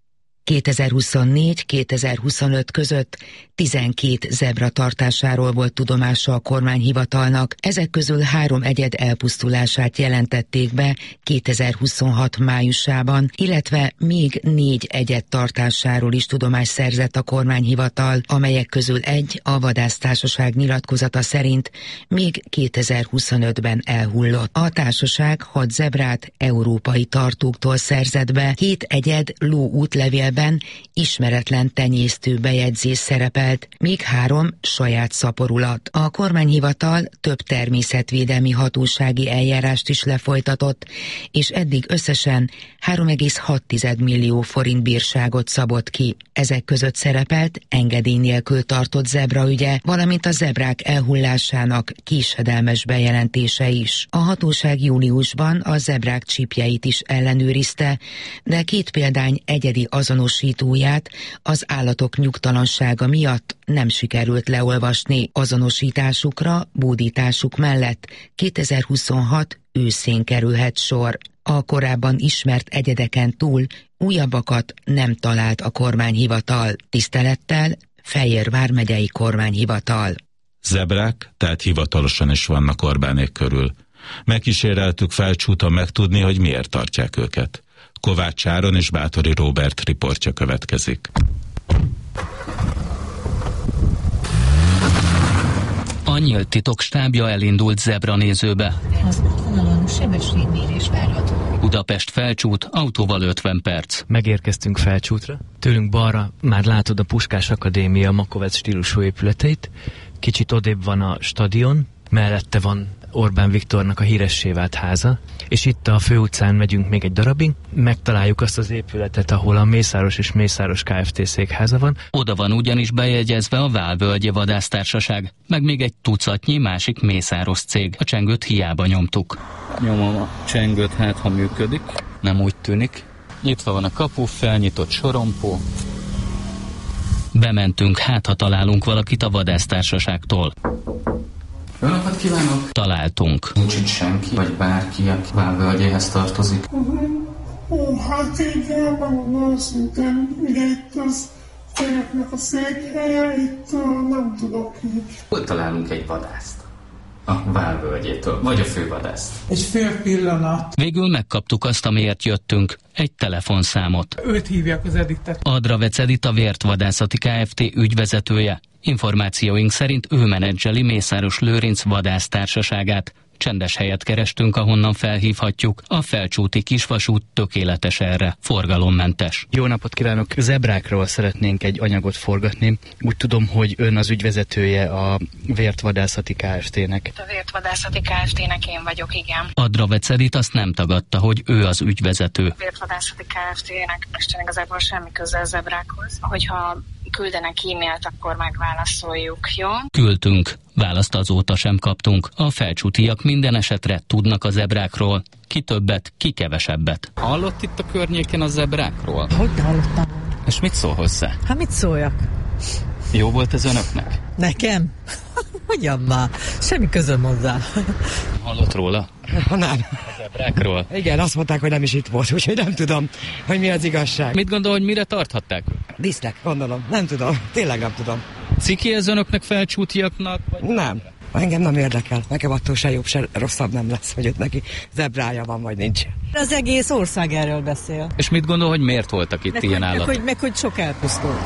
2024-2025 között 12 zebra tartásáról volt tudomása a kormányhivatalnak, ezek közül 3 egyed elpusztulását jelentették be 2026 májusában, illetve még 4 egyed tartásáról is tudomást szerzett a kormányhivatal, amelyek közül egy, a vadásztársaság nyilatkozata szerint még 2025-ben elhullott. A társaság 6 zebrát európai tartóktól szerzett be, 7 egyed lóútlevélben ismeretlen tenyésztő bejegyzés szerepelt, még 3 saját szaporulat. A kormányhivatal több természetvédelmi hatósági eljárást is lefolytatott, és eddig összesen 3,6 millió forint bírságot szabott ki. Ezek között szerepelt engedély nélkül tartott zebraügye, valamint a zebrák elhullásának késedelmes bejelentése is. A hatóság júniusban a zebrák csipjeit is ellenőrizte, de 2 példány egyedi azonosítóját az állatok nyugtalansága miatt nem sikerült leolvasni. Azonosításukra, bódításuk mellett 2026 őszén kerülhet sor. A korábban ismert egyedeken túl újabbakat nem talált a kormányhivatal. Tisztelettel, Fejér vármegyei kormányhivatal. Zebrák, tehát hivatalosan is vannak Orbánék körül. Megkíséreltük Felcsúton megtudni, hogy miért tartják őket. Kovács Áron és Báthori Róbert riportja következik. A nyílt titok stábja elindult zebranézőbe. Sebességmérés várható. Budapest Felcsút, autóval 50 perc. Megérkeztünk Felcsútra. Tőlünk balra már látod a Puskás Akadémia Makovec stílusú épületeit. Kicsit odébb van a stadion, mellette van Orbán Viktornak a híressé vált háza, és itt a főutcán megyünk még egy darabig, megtaláljuk azt az épületet, ahol a Mészáros és Mészáros Kft. Székháza van. Oda van ugyanis bejegyezve a Válvölgyi Vadásztársaság, meg még egy tucatnyi másik Mészáros cég. A csengőt hiába nyomtuk. Nyomom a csengőt, hát ha működik. Nem úgy tűnik. Nyitva van a kapu, felnyitott sorompó. Bementünk, hát ha találunk valakit a vadásztársaságtól. Jó napot kívánok! Találtunk. Nincs itt senki, vagy bárki, aki Válvölgyéhez tartozik? Hát igen, megmondom őszintén, ugye itt az cégeknek a székhelye, itt nem tudok így. Hol találunk egy vadászt? A Válvölgyétől, vagy a fővadászt? Egy fél pillanat. Végül megkaptuk azt, amiért jöttünk, egy telefonszámot. Őt hívják az Editet. Adravec Edit, a Vért Vadászati Kft. Ügyvezetője. Információink szerint ő menedzseli Mészáros Lőrinc vadásztársaságát. Csendes helyet kerestünk, ahonnan felhívhatjuk. A Felcsúti kisvasút tökéletes erre, forgalommentes. Jó napot kívánok! Zebrákról szeretnénk egy anyagot forgatni. Úgy tudom, hogy ön az ügyvezetője a Vért Vadászati Kft-nek. A Vért Vadászati Kft-nek én vagyok, igen. Adravec Edit azt nem tagadta, hogy ő az ügyvezető. A Vért Vadászati Kft-nek Isten igazából semmi köze a zebrákhoz. Hogyha küldenek e-mailt, akkor megválaszoljuk, jó? Küldtünk. Választ azóta sem kaptunk. A felcsútiak minden esetre tudnak a zebrákról. Ki többet, ki kevesebbet. Hallott itt a környéken a zebrákról? Hogy hallottam? És mit szól hozzá? Hát mit szóljak? Jó volt ez önöknek? Nekem? Hogyan már? Semmi közöm hozzá. Hallott róla? Nem. A zebrákról? Igen, azt mondták, hogy nem is itt volt, úgyhogy nem tudom, hogy mi az igazság. Mit gondol, hogy mire tarthatták? Diszlek, gondolom. Nem tudom. Tényleg nem tudom. Ciki ez önöknek felcsútiaknak? Vagy nem. Engem nem érdekel. Nekem attól se jobb, se rosszabb nem lesz, hogy ott neki zebrája van, vagy nincs. Az egész ország erről beszél. És mit gondol, hogy miért voltak itt ilyen állatok? Meg hogy sok elpusztult.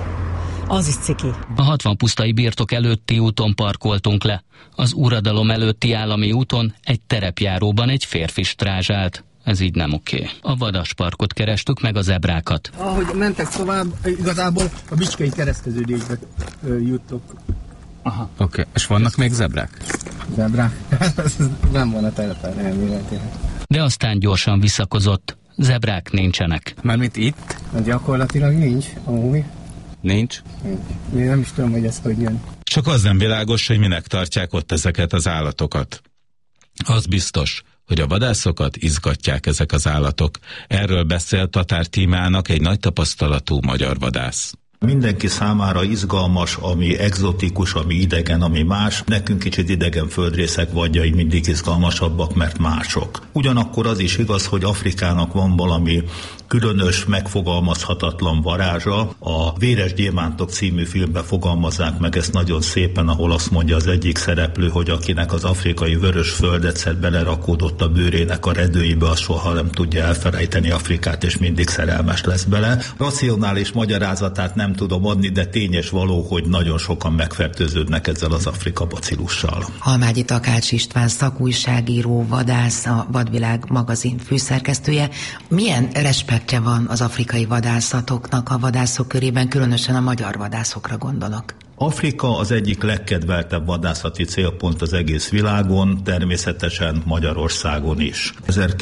Az is ciki. A 60 pusztai birtok előtti úton parkoltunk le. Az uradalom előtti állami úton egy terepjáróban egy férfi strázsált. Ez így nem oké. A vadasparkot kerestük meg a zebrákat. Ahogy mentek tovább, igazából a Bicskei kereszteződésbe jutottuk. Aha. Oké. És vannak még zebrák? Zebrák? Nem van a telepen elméletileg. De aztán gyorsan visszakozott. Zebrák nincsenek. Mármint itt? Gyakorlatilag nincs, amúgy. Nincs? Én nem is tudom, hogy ez hogy jön. Csak az nem világos, hogy minek tartják ott ezeket az állatokat. Az biztos, hogy a vadászokat izgatják ezek az állatok. Erről beszél Tatár Tímának egy nagy tapasztalatú magyar vadász. Mindenki számára izgalmas, ami egzotikus, ami idegen, ami más. Nekünk kicsit idegen földrészek vadjai mindig izgalmasabbak, mert mások. Ugyanakkor az is igaz, hogy Afrikának van valami különös, megfogalmazhatatlan varázsa. A Véres gyémántok című filmben fogalmazzák meg ezt nagyon szépen, ahol azt mondja az egyik szereplő, hogy akinek az afrikai vörös föld egyszer belerakódott a bőrének a redőibe, az soha nem tudja elfelejteni Afrikát, és mindig szerelmes lesz bele. Racionális magyarázatát nem tudom adni, de tényes való, hogy nagyon sokan megfertőződnek ezzel az Afrika bacillussal. Halmágyi Takács István szakújságíró, vadász, a Vadvilág magazin főszerkesztője. Milyen respektje van az afrikai vadászatoknak a vadászok körében, különösen a magyar vadászokra gondolok? Afrika az egyik legkedveltebb vadászati célpont az egész világon, természetesen Magyarországon is.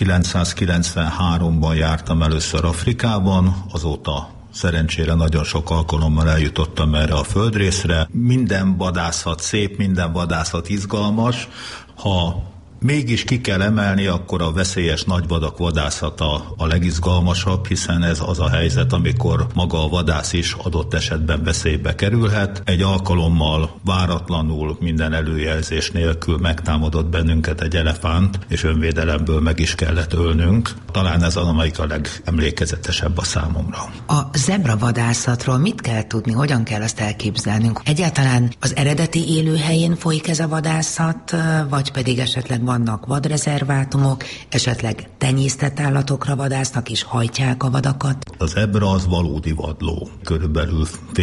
1993-ban jártam először Afrikában, azóta szerencsére nagyon sok alkalommal eljutottam erre a földrészre. Minden vadászat szép, minden vadászat izgalmas. Ha mégis ki kell emelni, akkor a veszélyes nagyvadak vadászata a legizgalmasabb, hiszen ez az a helyzet, amikor maga a vadász is adott esetben veszélybe kerülhet. Egy alkalommal váratlanul, minden előjelzés nélkül megtámadott bennünket egy elefánt, és önvédelemből meg is kellett ölnünk. Talán ez az, amelyik a legemlékezetesebb a számomra. A zebravadászatról mit kell tudni, hogyan kell azt elképzelnünk? Egyáltalán az eredeti élőhelyén folyik ez a vadászat, vagy pedig esetleg vannak vadrezervátumok, esetleg tenyésztett állatokra vadásznak és hajtják a vadakat? A zebra az valódi vadló. Körülbelül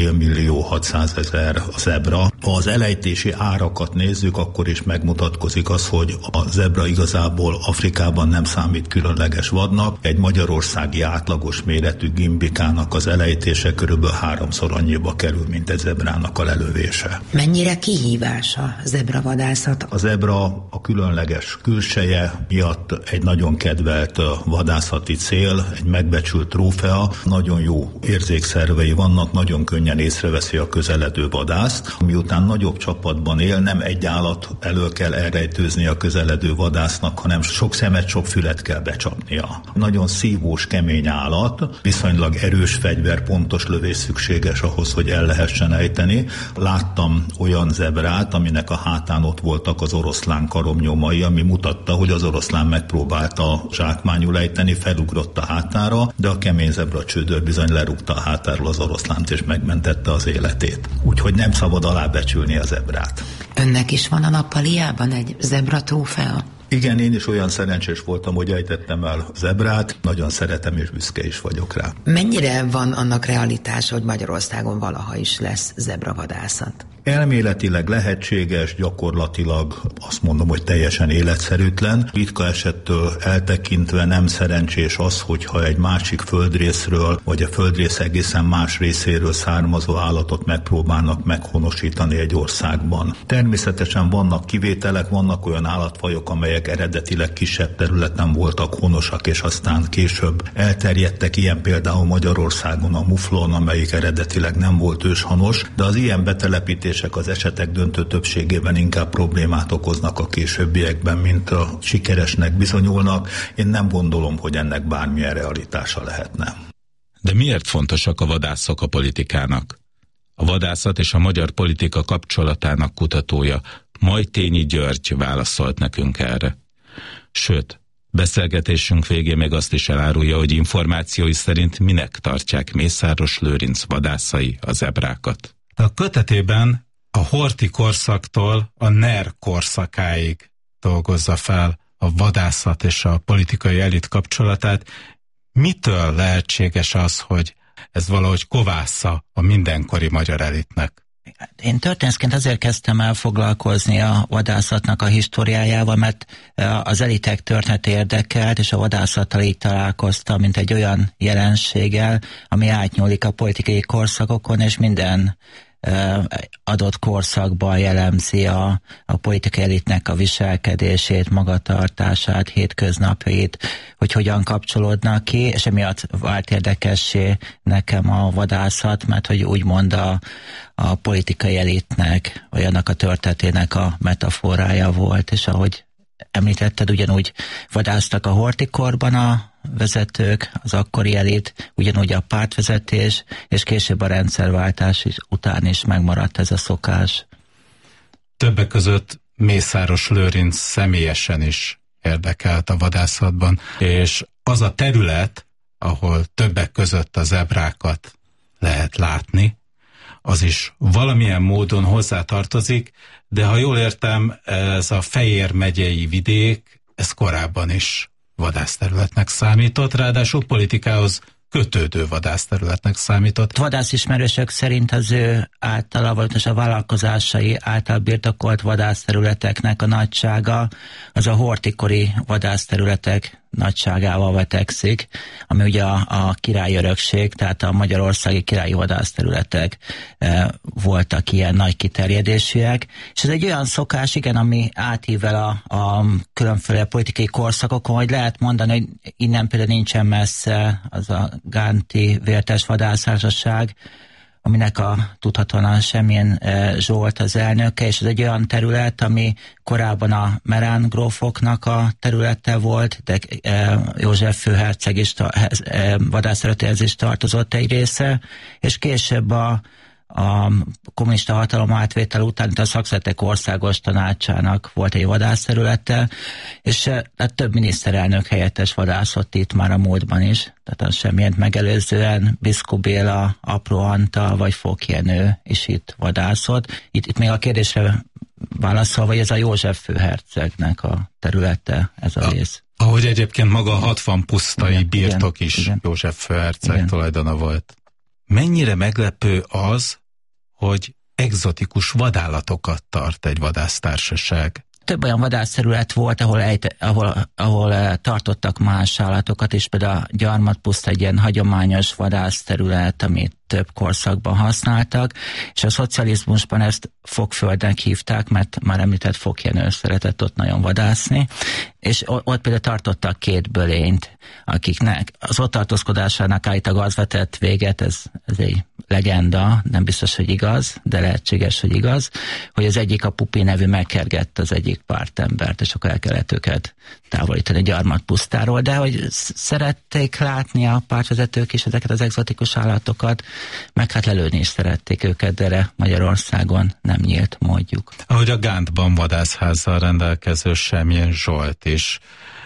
500 000 a zebra. Ha az elejtési árakat nézzük, akkor is megmutatkozik az, hogy a zebra igazából Afrikában nem számít különleges vadnak. Egy magyarországi átlagos méretű gimbikának az elejtése körülbelül 3-szor annyiba kerül, mint egy zebrának a lelövése. Mennyire kihívás a zebravadászat? A zebra a különleges külseje miatt egy nagyon kedvelt vadászati cél, egy megbecsült trófea, nagyon jó érzékszervei vannak, nagyon könnyen észreveszi a közeledő vadászt. Miután nagyobb csapatban él, nem egy állat elől kell elrejtőzni a közeledő vadásznak, hanem sok szemet, sok fület kell becsapnia. Nagyon szívós, kemény állat, viszonylag erős fegyver, pontos lövés szükséges ahhoz, hogy el lehessen ejteni. Láttam olyan zebrát, aminek a hátán ott voltak az oroszlán karomnyomai, ami mutatta, hogy az oroszlán megpróbálta zsákmányul ejteni, felugrott a hátára, de a kemény zebra csődör bizony lerúgta a hátáról az oroszlánt, és megmentette az életét. Úgyhogy nem szabad alábecsülni a zebrát. Önnek is van a nappaliában egy zebra trófea? Igen, én is olyan szerencsés voltam, hogy ejtettem el zebrát, nagyon szeretem és büszke is vagyok rá. Mennyire van annak realitása, hogy Magyarországon valaha is lesz zebravadászat? Elméletileg lehetséges, gyakorlatilag azt mondom, hogy teljesen életszerűtlen. Ritka esettől eltekintve nem szerencsés az, hogyha egy másik földrészről, vagy a földrész egészen más részéről származó állatot megpróbálnak meghonosítani egy országban. Természetesen vannak kivételek, vannak olyan állatfajok, amelyek eredetileg kisebb területen voltak honosak, és aztán később elterjedtek, ilyen például Magyarországon a muflon, amelyik eredetileg nem volt őshonos, de az ilyen betelepítés az esetek döntő többségében inkább problémát okoznak a későbbiekben, mint a sikeresnek bizonyulnak. Én nem gondolom, hogy ennek bármilyen realitása lehetne. De miért fontosak a vadászok a politikának? A vadászat és a magyar politika kapcsolatának kutatója Majtényi György válaszolt nekünk erre. Sőt, beszélgetésünk végén még azt is elárulja, hogy információi szerint minek tartják Mészáros Lőrinc vadászai a zebrákat. A kötetében a Horthy korszaktól a NER korszakáig dolgozza fel a vadászat és a politikai elit kapcsolatát. Mitől lehetséges az, hogy ez valahogy kovásza a mindenkori magyar elitnek? Én történészként azért kezdtem el foglalkozni a vadászatnak a históriájával, mert az elitek története érdekelt, és a vadászattal így találkoztam, mint egy olyan jelenséggel, ami átnyúlik a politikai korszakokon, és minden adott korszakban jellemzi a politikai elitnek a viselkedését, magatartását, hétköznapjait, hogy hogyan kapcsolódnak ki, és emiatt vált érdekessé nekem a vadászat, mert hogy úgymond a politikai elitnek, vagy annak a történetének a metaforája volt, és ahogy említetted, ugyanúgy vadásztak a Horthy korban a vezetők, az akkori elit, ugyanúgy a pártvezetés, és később a rendszerváltás után is megmaradt ez a szokás. Többek között Mészáros Lőrinc személyesen is érdekelt a vadászatban, és az a terület, ahol többek között a zebrákat lehet látni, az is valamilyen módon hozzátartozik, de ha jól értem, ez a Fejér megyei vidék, ez korábban is vadászterületnek számított, ráadásul politikához kötődő vadászterületnek számított. Vadászismerősök szerint az ő általa, vagy a vállalkozásai által birtokolt vadászterületeknek a nagysága az a hortikori vadászterületek nagyságával vetekszik, ami ugye a királyi örökség, tehát a magyarországi királyi vadászterületek voltak ilyen nagy kiterjedésűek, és ez egy olyan szokás, igen, ami átível a különféle politikai korszakokon, hogy lehet mondani, hogy innen például nincsen messze az a Gánti Vértes Vadásztársaság, aminek tudhatóan Semmilyen Zsolt az elnöke, és ez egy olyan terület, ami korábban a Merán grófoknak a területe volt, de József főherceg is vadászterületéhez is tartozott egy része, és később a kommunista hatalom átvétel után itt a Szakszertek Országos Tanácsának volt egy vadászterülete, és több miniszterelnök helyettes vadászott itt már a múltban is, tehát az Semmilyent megelőzően Biszkó Béla, Apró Antal vagy Fok Jenő is itt vadászott. Itt még a kérdésre válaszolva, hogy ez a József főhercegnek a területe, ez a rész. Ahogy egyébként maga a 60 pusztai birtok is József főherceg tulajdona volt. Mennyire meglepő az, hogy egzotikus vadállatokat tart egy vadásztársaság? Több olyan vadászterület volt, ahol tartottak más állatokat, és például a Gyarmatpuszta egy ilyen hagyományos vadászterület, amit több korszakban használtak, és a szocializmusban ezt Fokföldnek hívták, mert már említett Fok Jenő szeretett ott nagyon vadászni, és ott például tartottak 2 bölényt, akiknek az ott tartózkodásának állítólag az vetett véget, ez egy legenda, nem biztos, hogy igaz, de lehetséges, hogy igaz, hogy az egyik, a Pupi nevű megkergett az egyik pártembert, és akkor el kellett őket távolítani Gyarmatpusztáról, de hogy szerették látni a pártvezetők is ezeket az egzotikus állatokat, meg hát lelőni is szerették őket, de erre Magyarországon nem nyílt módjuk. Ahogy a Gántban vadászházzal rendelkező Semmilyen Zsolt is.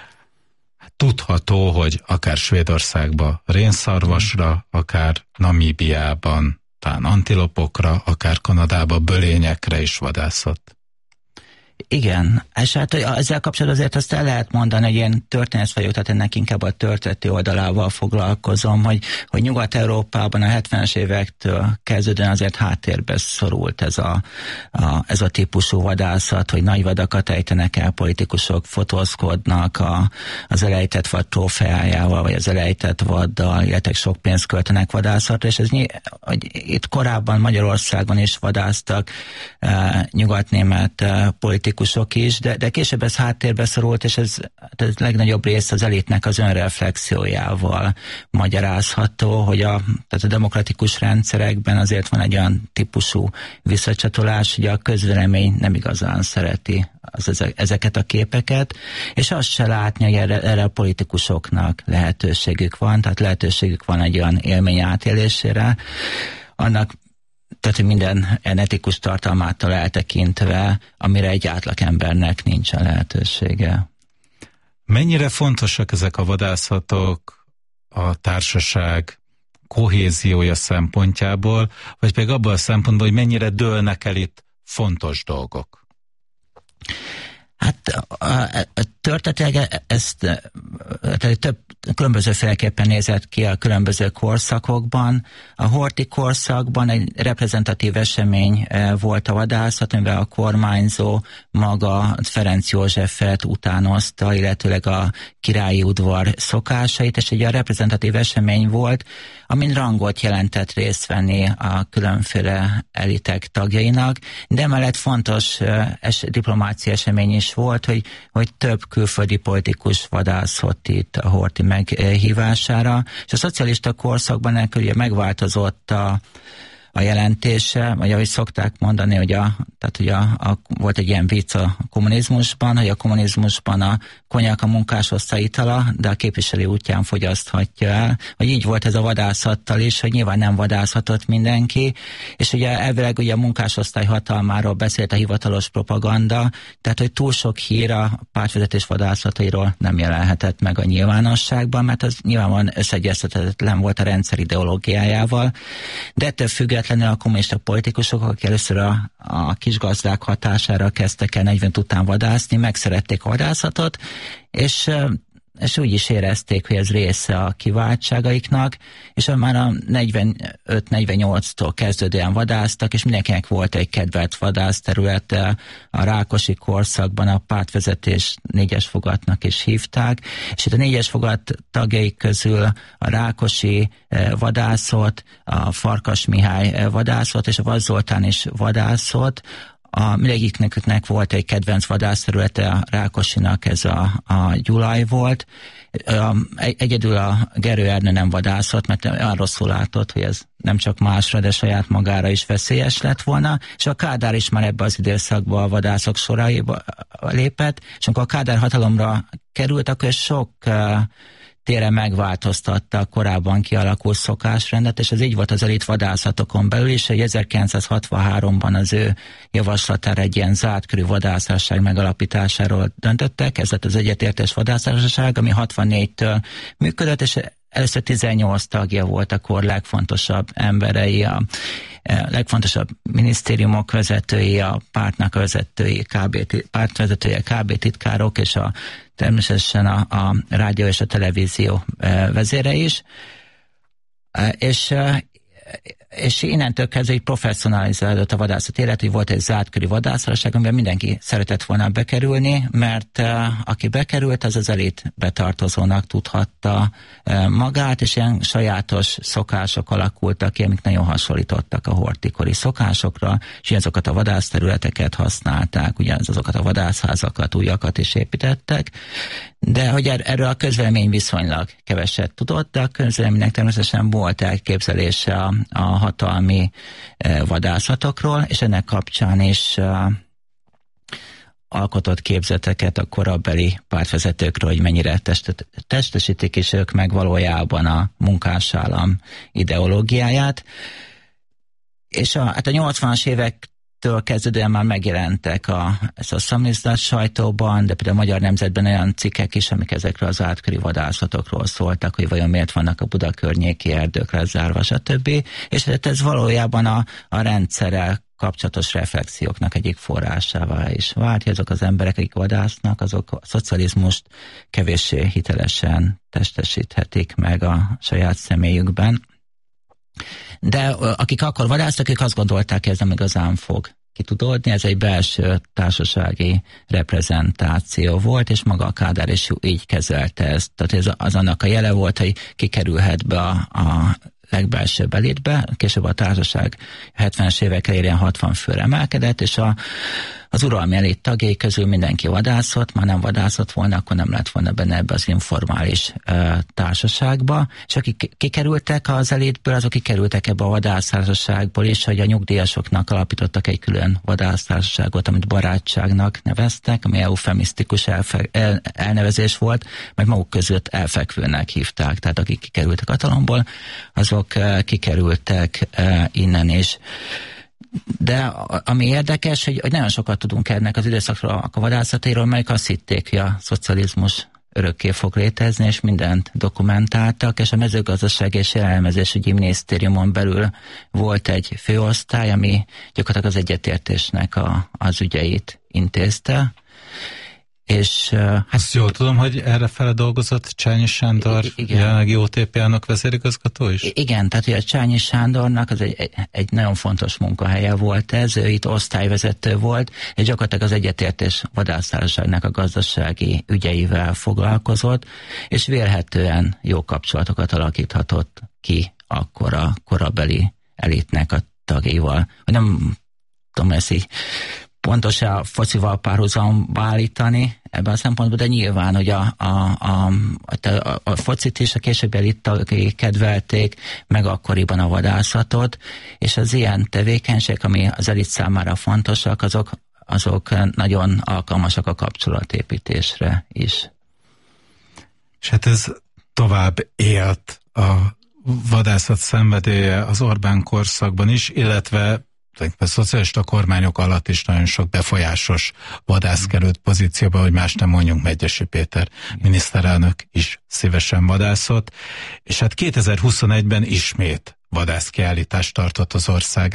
Tudható, hogy akár Svédországban rénszarvasra, akár Namíbiában, talán antilopokra, akár Kanadában bölényekre is vadászott. Igen, és hát ezzel kapcsolatban azért azt el lehet mondani, hogy ilyen történészfajok, tehát ennek inkább a történeti oldalával foglalkozom, hogy Nyugat-Európában a 70-es évektől kezdődően azért háttérbe szorult ez a típusú vadászat, hogy nagy vadakat ejtenek el, politikusok fotózkodnak az elejtett vad trófeájával, vagy az elejtett vaddal, illetve sok pénzt költenek vadászatra, és hogy itt korábban Magyarországon is vadáztak nyugatnémet politikusok is, de később ez háttérbe szorult, és ez legnagyobb rész az elitnek az önreflexiójával magyarázható, hogy tehát a demokratikus rendszerekben azért van egy olyan típusú visszacsatolás, hogy a közvélemény nem igazán szereti ezeket a képeket, és azt se látni, hogy erre a politikusoknak lehetőségük van, tehát lehetőségük van egy olyan élmény átélésére, annak tehát, hogy minden etikus tartalmától eltekintve, amire egy átlagembernek nincsen lehetősége. Mennyire fontosak ezek a vadászatok a társaság kohéziója szempontjából, vagy pedig abban a szempontból, hogy mennyire dőlnek el itt fontos dolgok? Hát történetileg ezt több különbözőféleképpen nézett ki a különböző korszakokban. A horthy korszakban egy reprezentatív esemény volt a vadászat, amivel a kormányzó maga Ferenc Józsefet utánozta, illetőleg a királyi udvar szokásait, és egy a reprezentatív esemény volt, amin rangot jelentett részt venni a különféle elitek tagjainak, de emellett fontos diplomáciai esemény is volt, hogy több külföldi politikus vadászott itt a horthy meghívására, és a szocialista korszakban ugye megváltozott a jelentése, vagy ahogy szokták mondani, hogy volt egy ilyen vicc a kommunizmusban, hogy a kommunizmusban a konyak a munkásosztály itala, de a képviselő útján fogyaszthatja el. Hogy így volt ez a vadászattal is, hogy nyilván nem vadászhatott mindenki, és ugye elvileg ugye a munkásosztály hatalmáról beszélt a hivatalos propaganda, tehát hogy túl sok hír a pártvezetés vadászatairól nem jelenhetett meg a nyilvánosságban, mert az nyilvánvalóan összeegyeztethetetlen volt a rendszer ideológiájával, de ettől függetlenül a kommunista politikusok, akik először a kisgazdák hatására kezdtek el 40 után vadászni, megszerették a vadászatot, és úgy is érezték, hogy ez része a kiváltságaiknak, és már a 45-48-tól kezdődően vadásztak, és mindenkinek volt egy kedvelt vadászterülete. A rákosi korszakban a pártvezetés 4-es fogatnak is hívták, és itt a 4-es fogat tagjai közül a Rákosi vadászott, a Farkas Mihály vadászott, és a Vaz Zoltán is vadászott. Mindegyiknek volt egy kedvenc vadászterülete, a Rákosinak ez a Gyulaj volt. Egyedül a Gerő Ernő nem vadászott, mert olyan rosszul látott, hogy ez nem csak másra, de saját magára is veszélyes lett volna, és a Kádár is már ebbe az időszakba a vadászok soraiba lépett, és amikor a Kádár hatalomra került, akkor sok téren megváltoztatta a korábban kialakult szokásrendet, és ez így volt az elit vadászatokon belül is, hogy 1963-ban az ő javaslatára egy ilyen zártkörű vadásztársaság megalapításáról döntöttek. Ez lett az Egyetértés Vadásztársaság, ami 64-től működött, és először 18 tagja volt a kor legfontosabb emberei, a legfontosabb minisztériumok vezetői, a pártnak vezetői, pártvezetője, KB titkárok, és természetesen a rádió és a televízió vezére is. És innentől kezdve így professzionalizálódott a vadászat élet, hogy volt egy zártkörű vadásztársaság, amiben mindenki szeretett volna bekerülni, mert aki bekerült, az elit betartozónak tudhatta magát, és ilyen sajátos szokások alakultak ki, amik nagyon hasonlítottak a horthy-kori szokásokra, és azokat a vadászterületeket használták, azokat a vadászházakat, újakat is építettek, de hogy erről a közvélemény viszonylag keveset tudott, de a közvéleménynek természetesen volt elképzelése a hatalmi vadászatokról, és ennek kapcsán is alkotott képzeteket a korabeli pártvezetőkről, hogy mennyire testesítik is ők meg valójában a munkásállam ideológiáját. És a 80-as évektől kezdődően már megjelentek ez a szamizdat sajtóban, de például a Magyar Nemzetben olyan cikkek is, amik ezekről az átköri vadászatokról szóltak, hogy vajon miért vannak a Buda környéki erdők lezárva, stb. És ez valójában a rendszerrel kapcsolatos reflexióknak egyik forrásává is vált, hogy azok az emberek, akik vadásznak, azok a szocializmust kevéssé hitelesen testesíthetik meg a saját személyükben. De akik akkor vadásztak, ők azt gondolták, hogy ez nem igazán fog kitudódni, ez egy belső társasági reprezentáció volt, és maga a Kádár is így kezelte ezt. Tehát ez az annak a jele volt, hogy kikerülhet be a legbelsőbb elitbe, később a társaság 70-es évekre érjen 60 főre emelkedett, és az uralmi elit tagjai közül mindenki vadászott, már nem vadászott volna, akkor nem lett volna benne ebbe az informális társaságba, és akik kikerültek az elitből, azok kikerültek ebbe a vadásztársaságból is, hogy a nyugdíjasoknak alapítottak egy külön vadásztársaságot, amit barátságnak neveztek, ami eufemisztikus elnevezés volt, mert maguk között elfekvőnek hívták, tehát akik kikerültek hatalomból, azok kikerültek innen is. De ami érdekes, hogy nagyon sokat tudunk ennek az időszakról, a vadászatairól, melyik azt hitték, hogy a szocializmus örökké fog létezni, és mindent dokumentáltak, és a mezőgazdaság és élelmezésügyi minisztériumon belül volt egy főosztály, ami gyakorlatilag az egyetértésnek az ügyeit intézte. És azt jól tudom, hogy errefele dolgozott Csányi Sándor, jelenlegi OTP-nak vezérigazgató is? Igen, tehát hogy a Csányi Sándornak az egy nagyon fontos munkahelye volt ez, ő itt osztályvezető volt, és gyakorlatilag az Egyetértés Vadásztársaságnak a gazdasági ügyeivel foglalkozott, és vélhetően jó kapcsolatokat alakíthatott ki akkor a korabeli elitnek a tagjaival. Nem tudom, ezt így pontos a focival párhuzamba állítani ebben a szempontból, de nyilván, hogy a focit is a későbbi elittagjai kedvelték, meg akkoriban a vadászatot, és az ilyen tevékenység, ami az elit számára fontosak, azok nagyon alkalmasak a kapcsolatépítésre is. És hát ez tovább élt a vadászat szenvedélye az Orbán korszakban is, illetve a szocialista kormányok alatt is nagyon sok befolyásos vadász került pozícióba, hogy más nem mondjunk, Medgyessy Péter miniszterelnök is szívesen vadászott, és hát 2021-ben ismét vadászkiállítást tartott az ország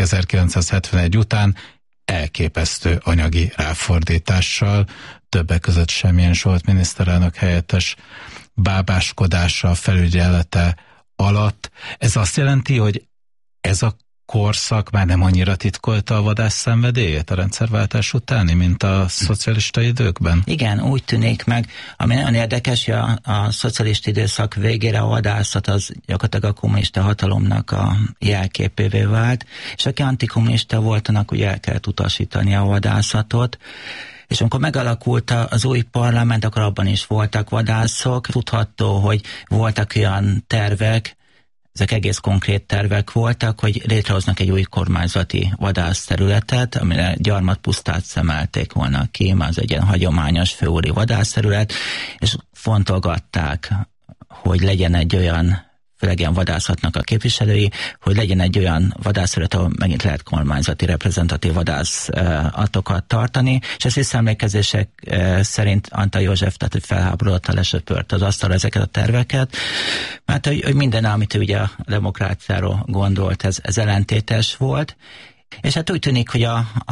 1971 után, elképesztő anyagi ráfordítással, többek között Semjén Zsolt miniszterelnök helyettes bábáskodása, felügyelete alatt. Ez azt jelenti, hogy ez a korszak már nem annyira titkolta a vadász szenvedélyét a rendszerváltás utáni, mint a szocialista időkben? Igen, úgy tűnik meg, ami nagyon érdekes, hogy a szocialista időszak végére a vadászat az gyakorlatilag a kommunista hatalomnak a jelképévé vált, és aki antikommunista volt, annak ugye el kellett utasítani a vadászatot, és amikor megalakult az új parlament, akkor abban is voltak vadászok. Tudható, hogy voltak olyan tervek, ezek egész konkrét tervek voltak, hogy létrehoznak egy új kormányzati vadászterületet, amire Gyarmatpusztát szemelték volna ki, már az egy ilyen hagyományos főúri vadászterület, és fontolgatták, hogy legyen egy olyan, főleg ilyen vadászatnak a képviselői, hogy legyen egy olyan vadászterület, ahol megint lehet kormányzati reprezentatív vadászatokat tartani, és ez visszaemlékezések szerint Antall József, tehát hogy felháborodottan lesöpört az asztalra ezeket a terveket, mert hogy minden, amit ő ugye a demokráciáról gondolt, ez ellentétes volt, és hát úgy tűnik, hogy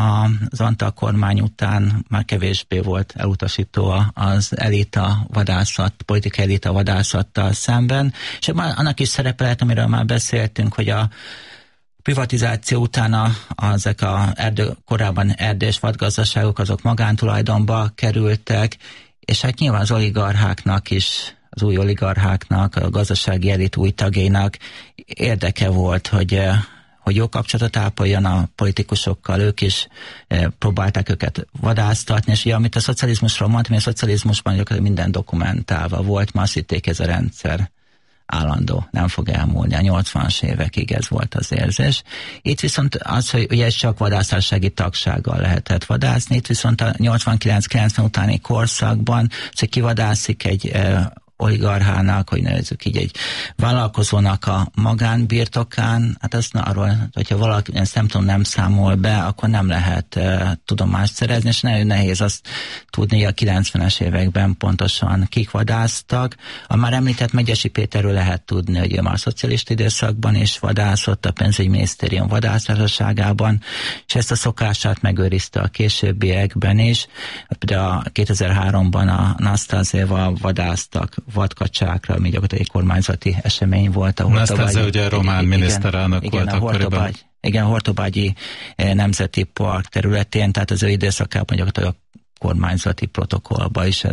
az Antall kormány után már kevésbé volt elutasító az elita vadászat, politikai elita vadászattal szemben, és annak is szerepe lehet, amiről már beszéltünk, hogy a privatizáció után ezek korábban erdős vadgazdaságok, azok magántulajdonba kerültek, és hát nyilván az oligarcháknak is, az új oligarcháknak, a gazdasági elit új tagjainak érdeke volt, hogy jó kapcsolatot ápoljon a politikusokkal, ők is próbálták őket vadásztatni, és ugye, amit a szocializmusról mondtam, a szocializmusban gyakorlatilag minden dokumentálva volt, ma azt hitték, ez a rendszer állandó, nem fog elmúlni. A 80-as évekig ez volt az érzés. Itt viszont az, hogy ugye csak vadászsági tagsággal lehetett vadászni, itt viszont a 89-90 utáni korszakban, hogy kivadászik egy oligarchának, hogy nevezzük így, egy vállalkozónak a magánbirtokán, hát azt arról, hogyha valaki ezt nem számol be, akkor nem lehet tudomást szerezni, és nagyon nehéz azt tudni, hogy a 90-es években pontosan kik vadásztak. A már említett Medgyessy Péterről lehet tudni, hogy ő már a szocialista időszakban is vadászott, a pénzügyminisztérium vadásztársaságában, és ezt a szokását megőrizte a későbbiekben is. De a 2003-ban a Nasztázéval vadáztak vadkacsákra, ami gyakorlatilag egy kormányzati esemény volt. Nasztáze ugye román miniszterelnök volt akkoriban. Igen, Hortobágyi Nemzeti Park területén, tehát az ő időszakában gyakorlatilag a kormányzati protokollba is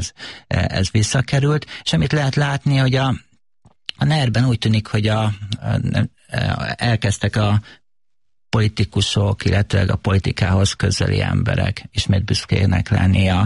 ez visszakerült, és amit lehet látni, hogy a NER-ben úgy tűnik, hogy elkezdtek a politikusok, illetve a politikához közeli emberek ismét büszkének lenni a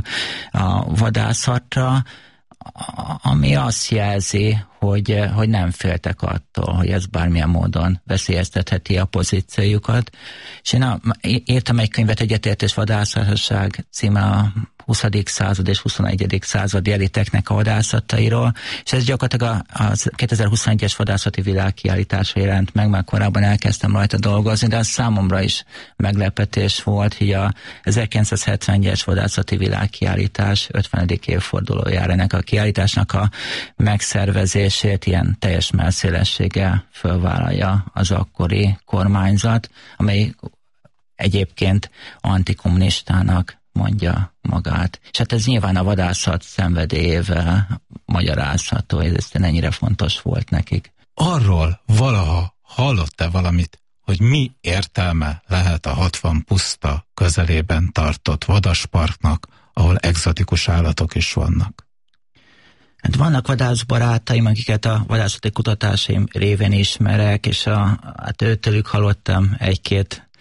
vadászatra, ami azt jelzi, hogy nem féltek attól, hogy ez bármilyen módon veszélyeztetheti a pozíciójukat. És én írtam egy könyvet, Egyetértés vadászatosság címe a 20. század és 21. századi eliteknek a vadászatairól, és ez gyakorlatilag a 2021-es vadászati világkiállításra jelent meg, mert korábban elkezdtem rajta dolgozni, de az számomra is meglepetés volt, hogy a 1971-es vadászati világkiállítás 50. évfordulójára ennek a kiállításnak a megszervezését ilyen teljes mellszélességgel fölvállalja az akkori kormányzat, amely egyébként antikommunistának mondja magát. És hát ez nyilván a vadászat szenvedélyével magyarázható, hogy ez ennyire fontos volt nekik. Arról valaha hallott-e valamit, hogy mi értelme lehet a 60 puszta közelében tartott vadasparknak, ahol egzotikus állatok is vannak? Hát vannak vadászbarátaim, akiket a vadászati kutatásaim révén ismerek, és hát őtőlük hallottam egy-két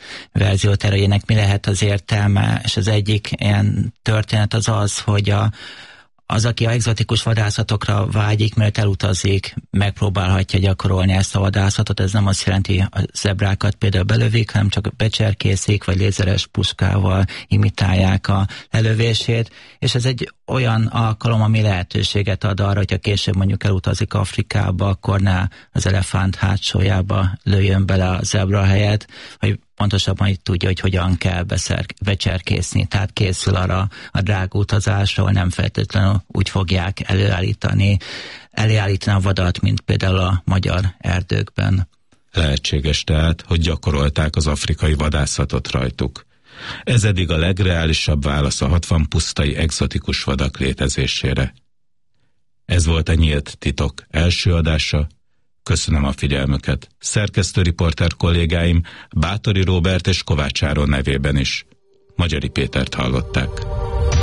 verziót erre, hogy ennek mi lehet az értelme, és az egyik ilyen történet az, hogy az, aki a egzotikus vadászatokra vágyik, mert elutazik, megpróbálhatja gyakorolni ezt a vadászatot. Ez nem azt jelenti, a zebrákat például belövik, hanem csak becserkészik, vagy lézeres puskával imitálják a lelövését, és ez egy olyan alkalom, ami lehetőséget ad arra, hogyha később mondjuk elutazik Afrikába, akkor ne az elefánt hátsójába lőjön bele a zebra helyett, vagy pontosabban így tudja, hogy hogyan kell becserkészni. Tehát készül arra a drága utazásra, ahol nem feltétlenül úgy fogják előállítani a vadat, mint például a magyar erdőkben. Lehetséges tehát, hogy gyakorolták az afrikai vadászatot rajtuk. Ez eddig a legreálisabb válasz a 60 pusztai egzotikus vadak létezésére. Ez volt a Nyílt Titok első adása. Köszönöm a figyelmüket. Szerkesztőriporter kollégáim Bátori Róbert és Kovács Áron nevében is. Magyari Pétert hallották.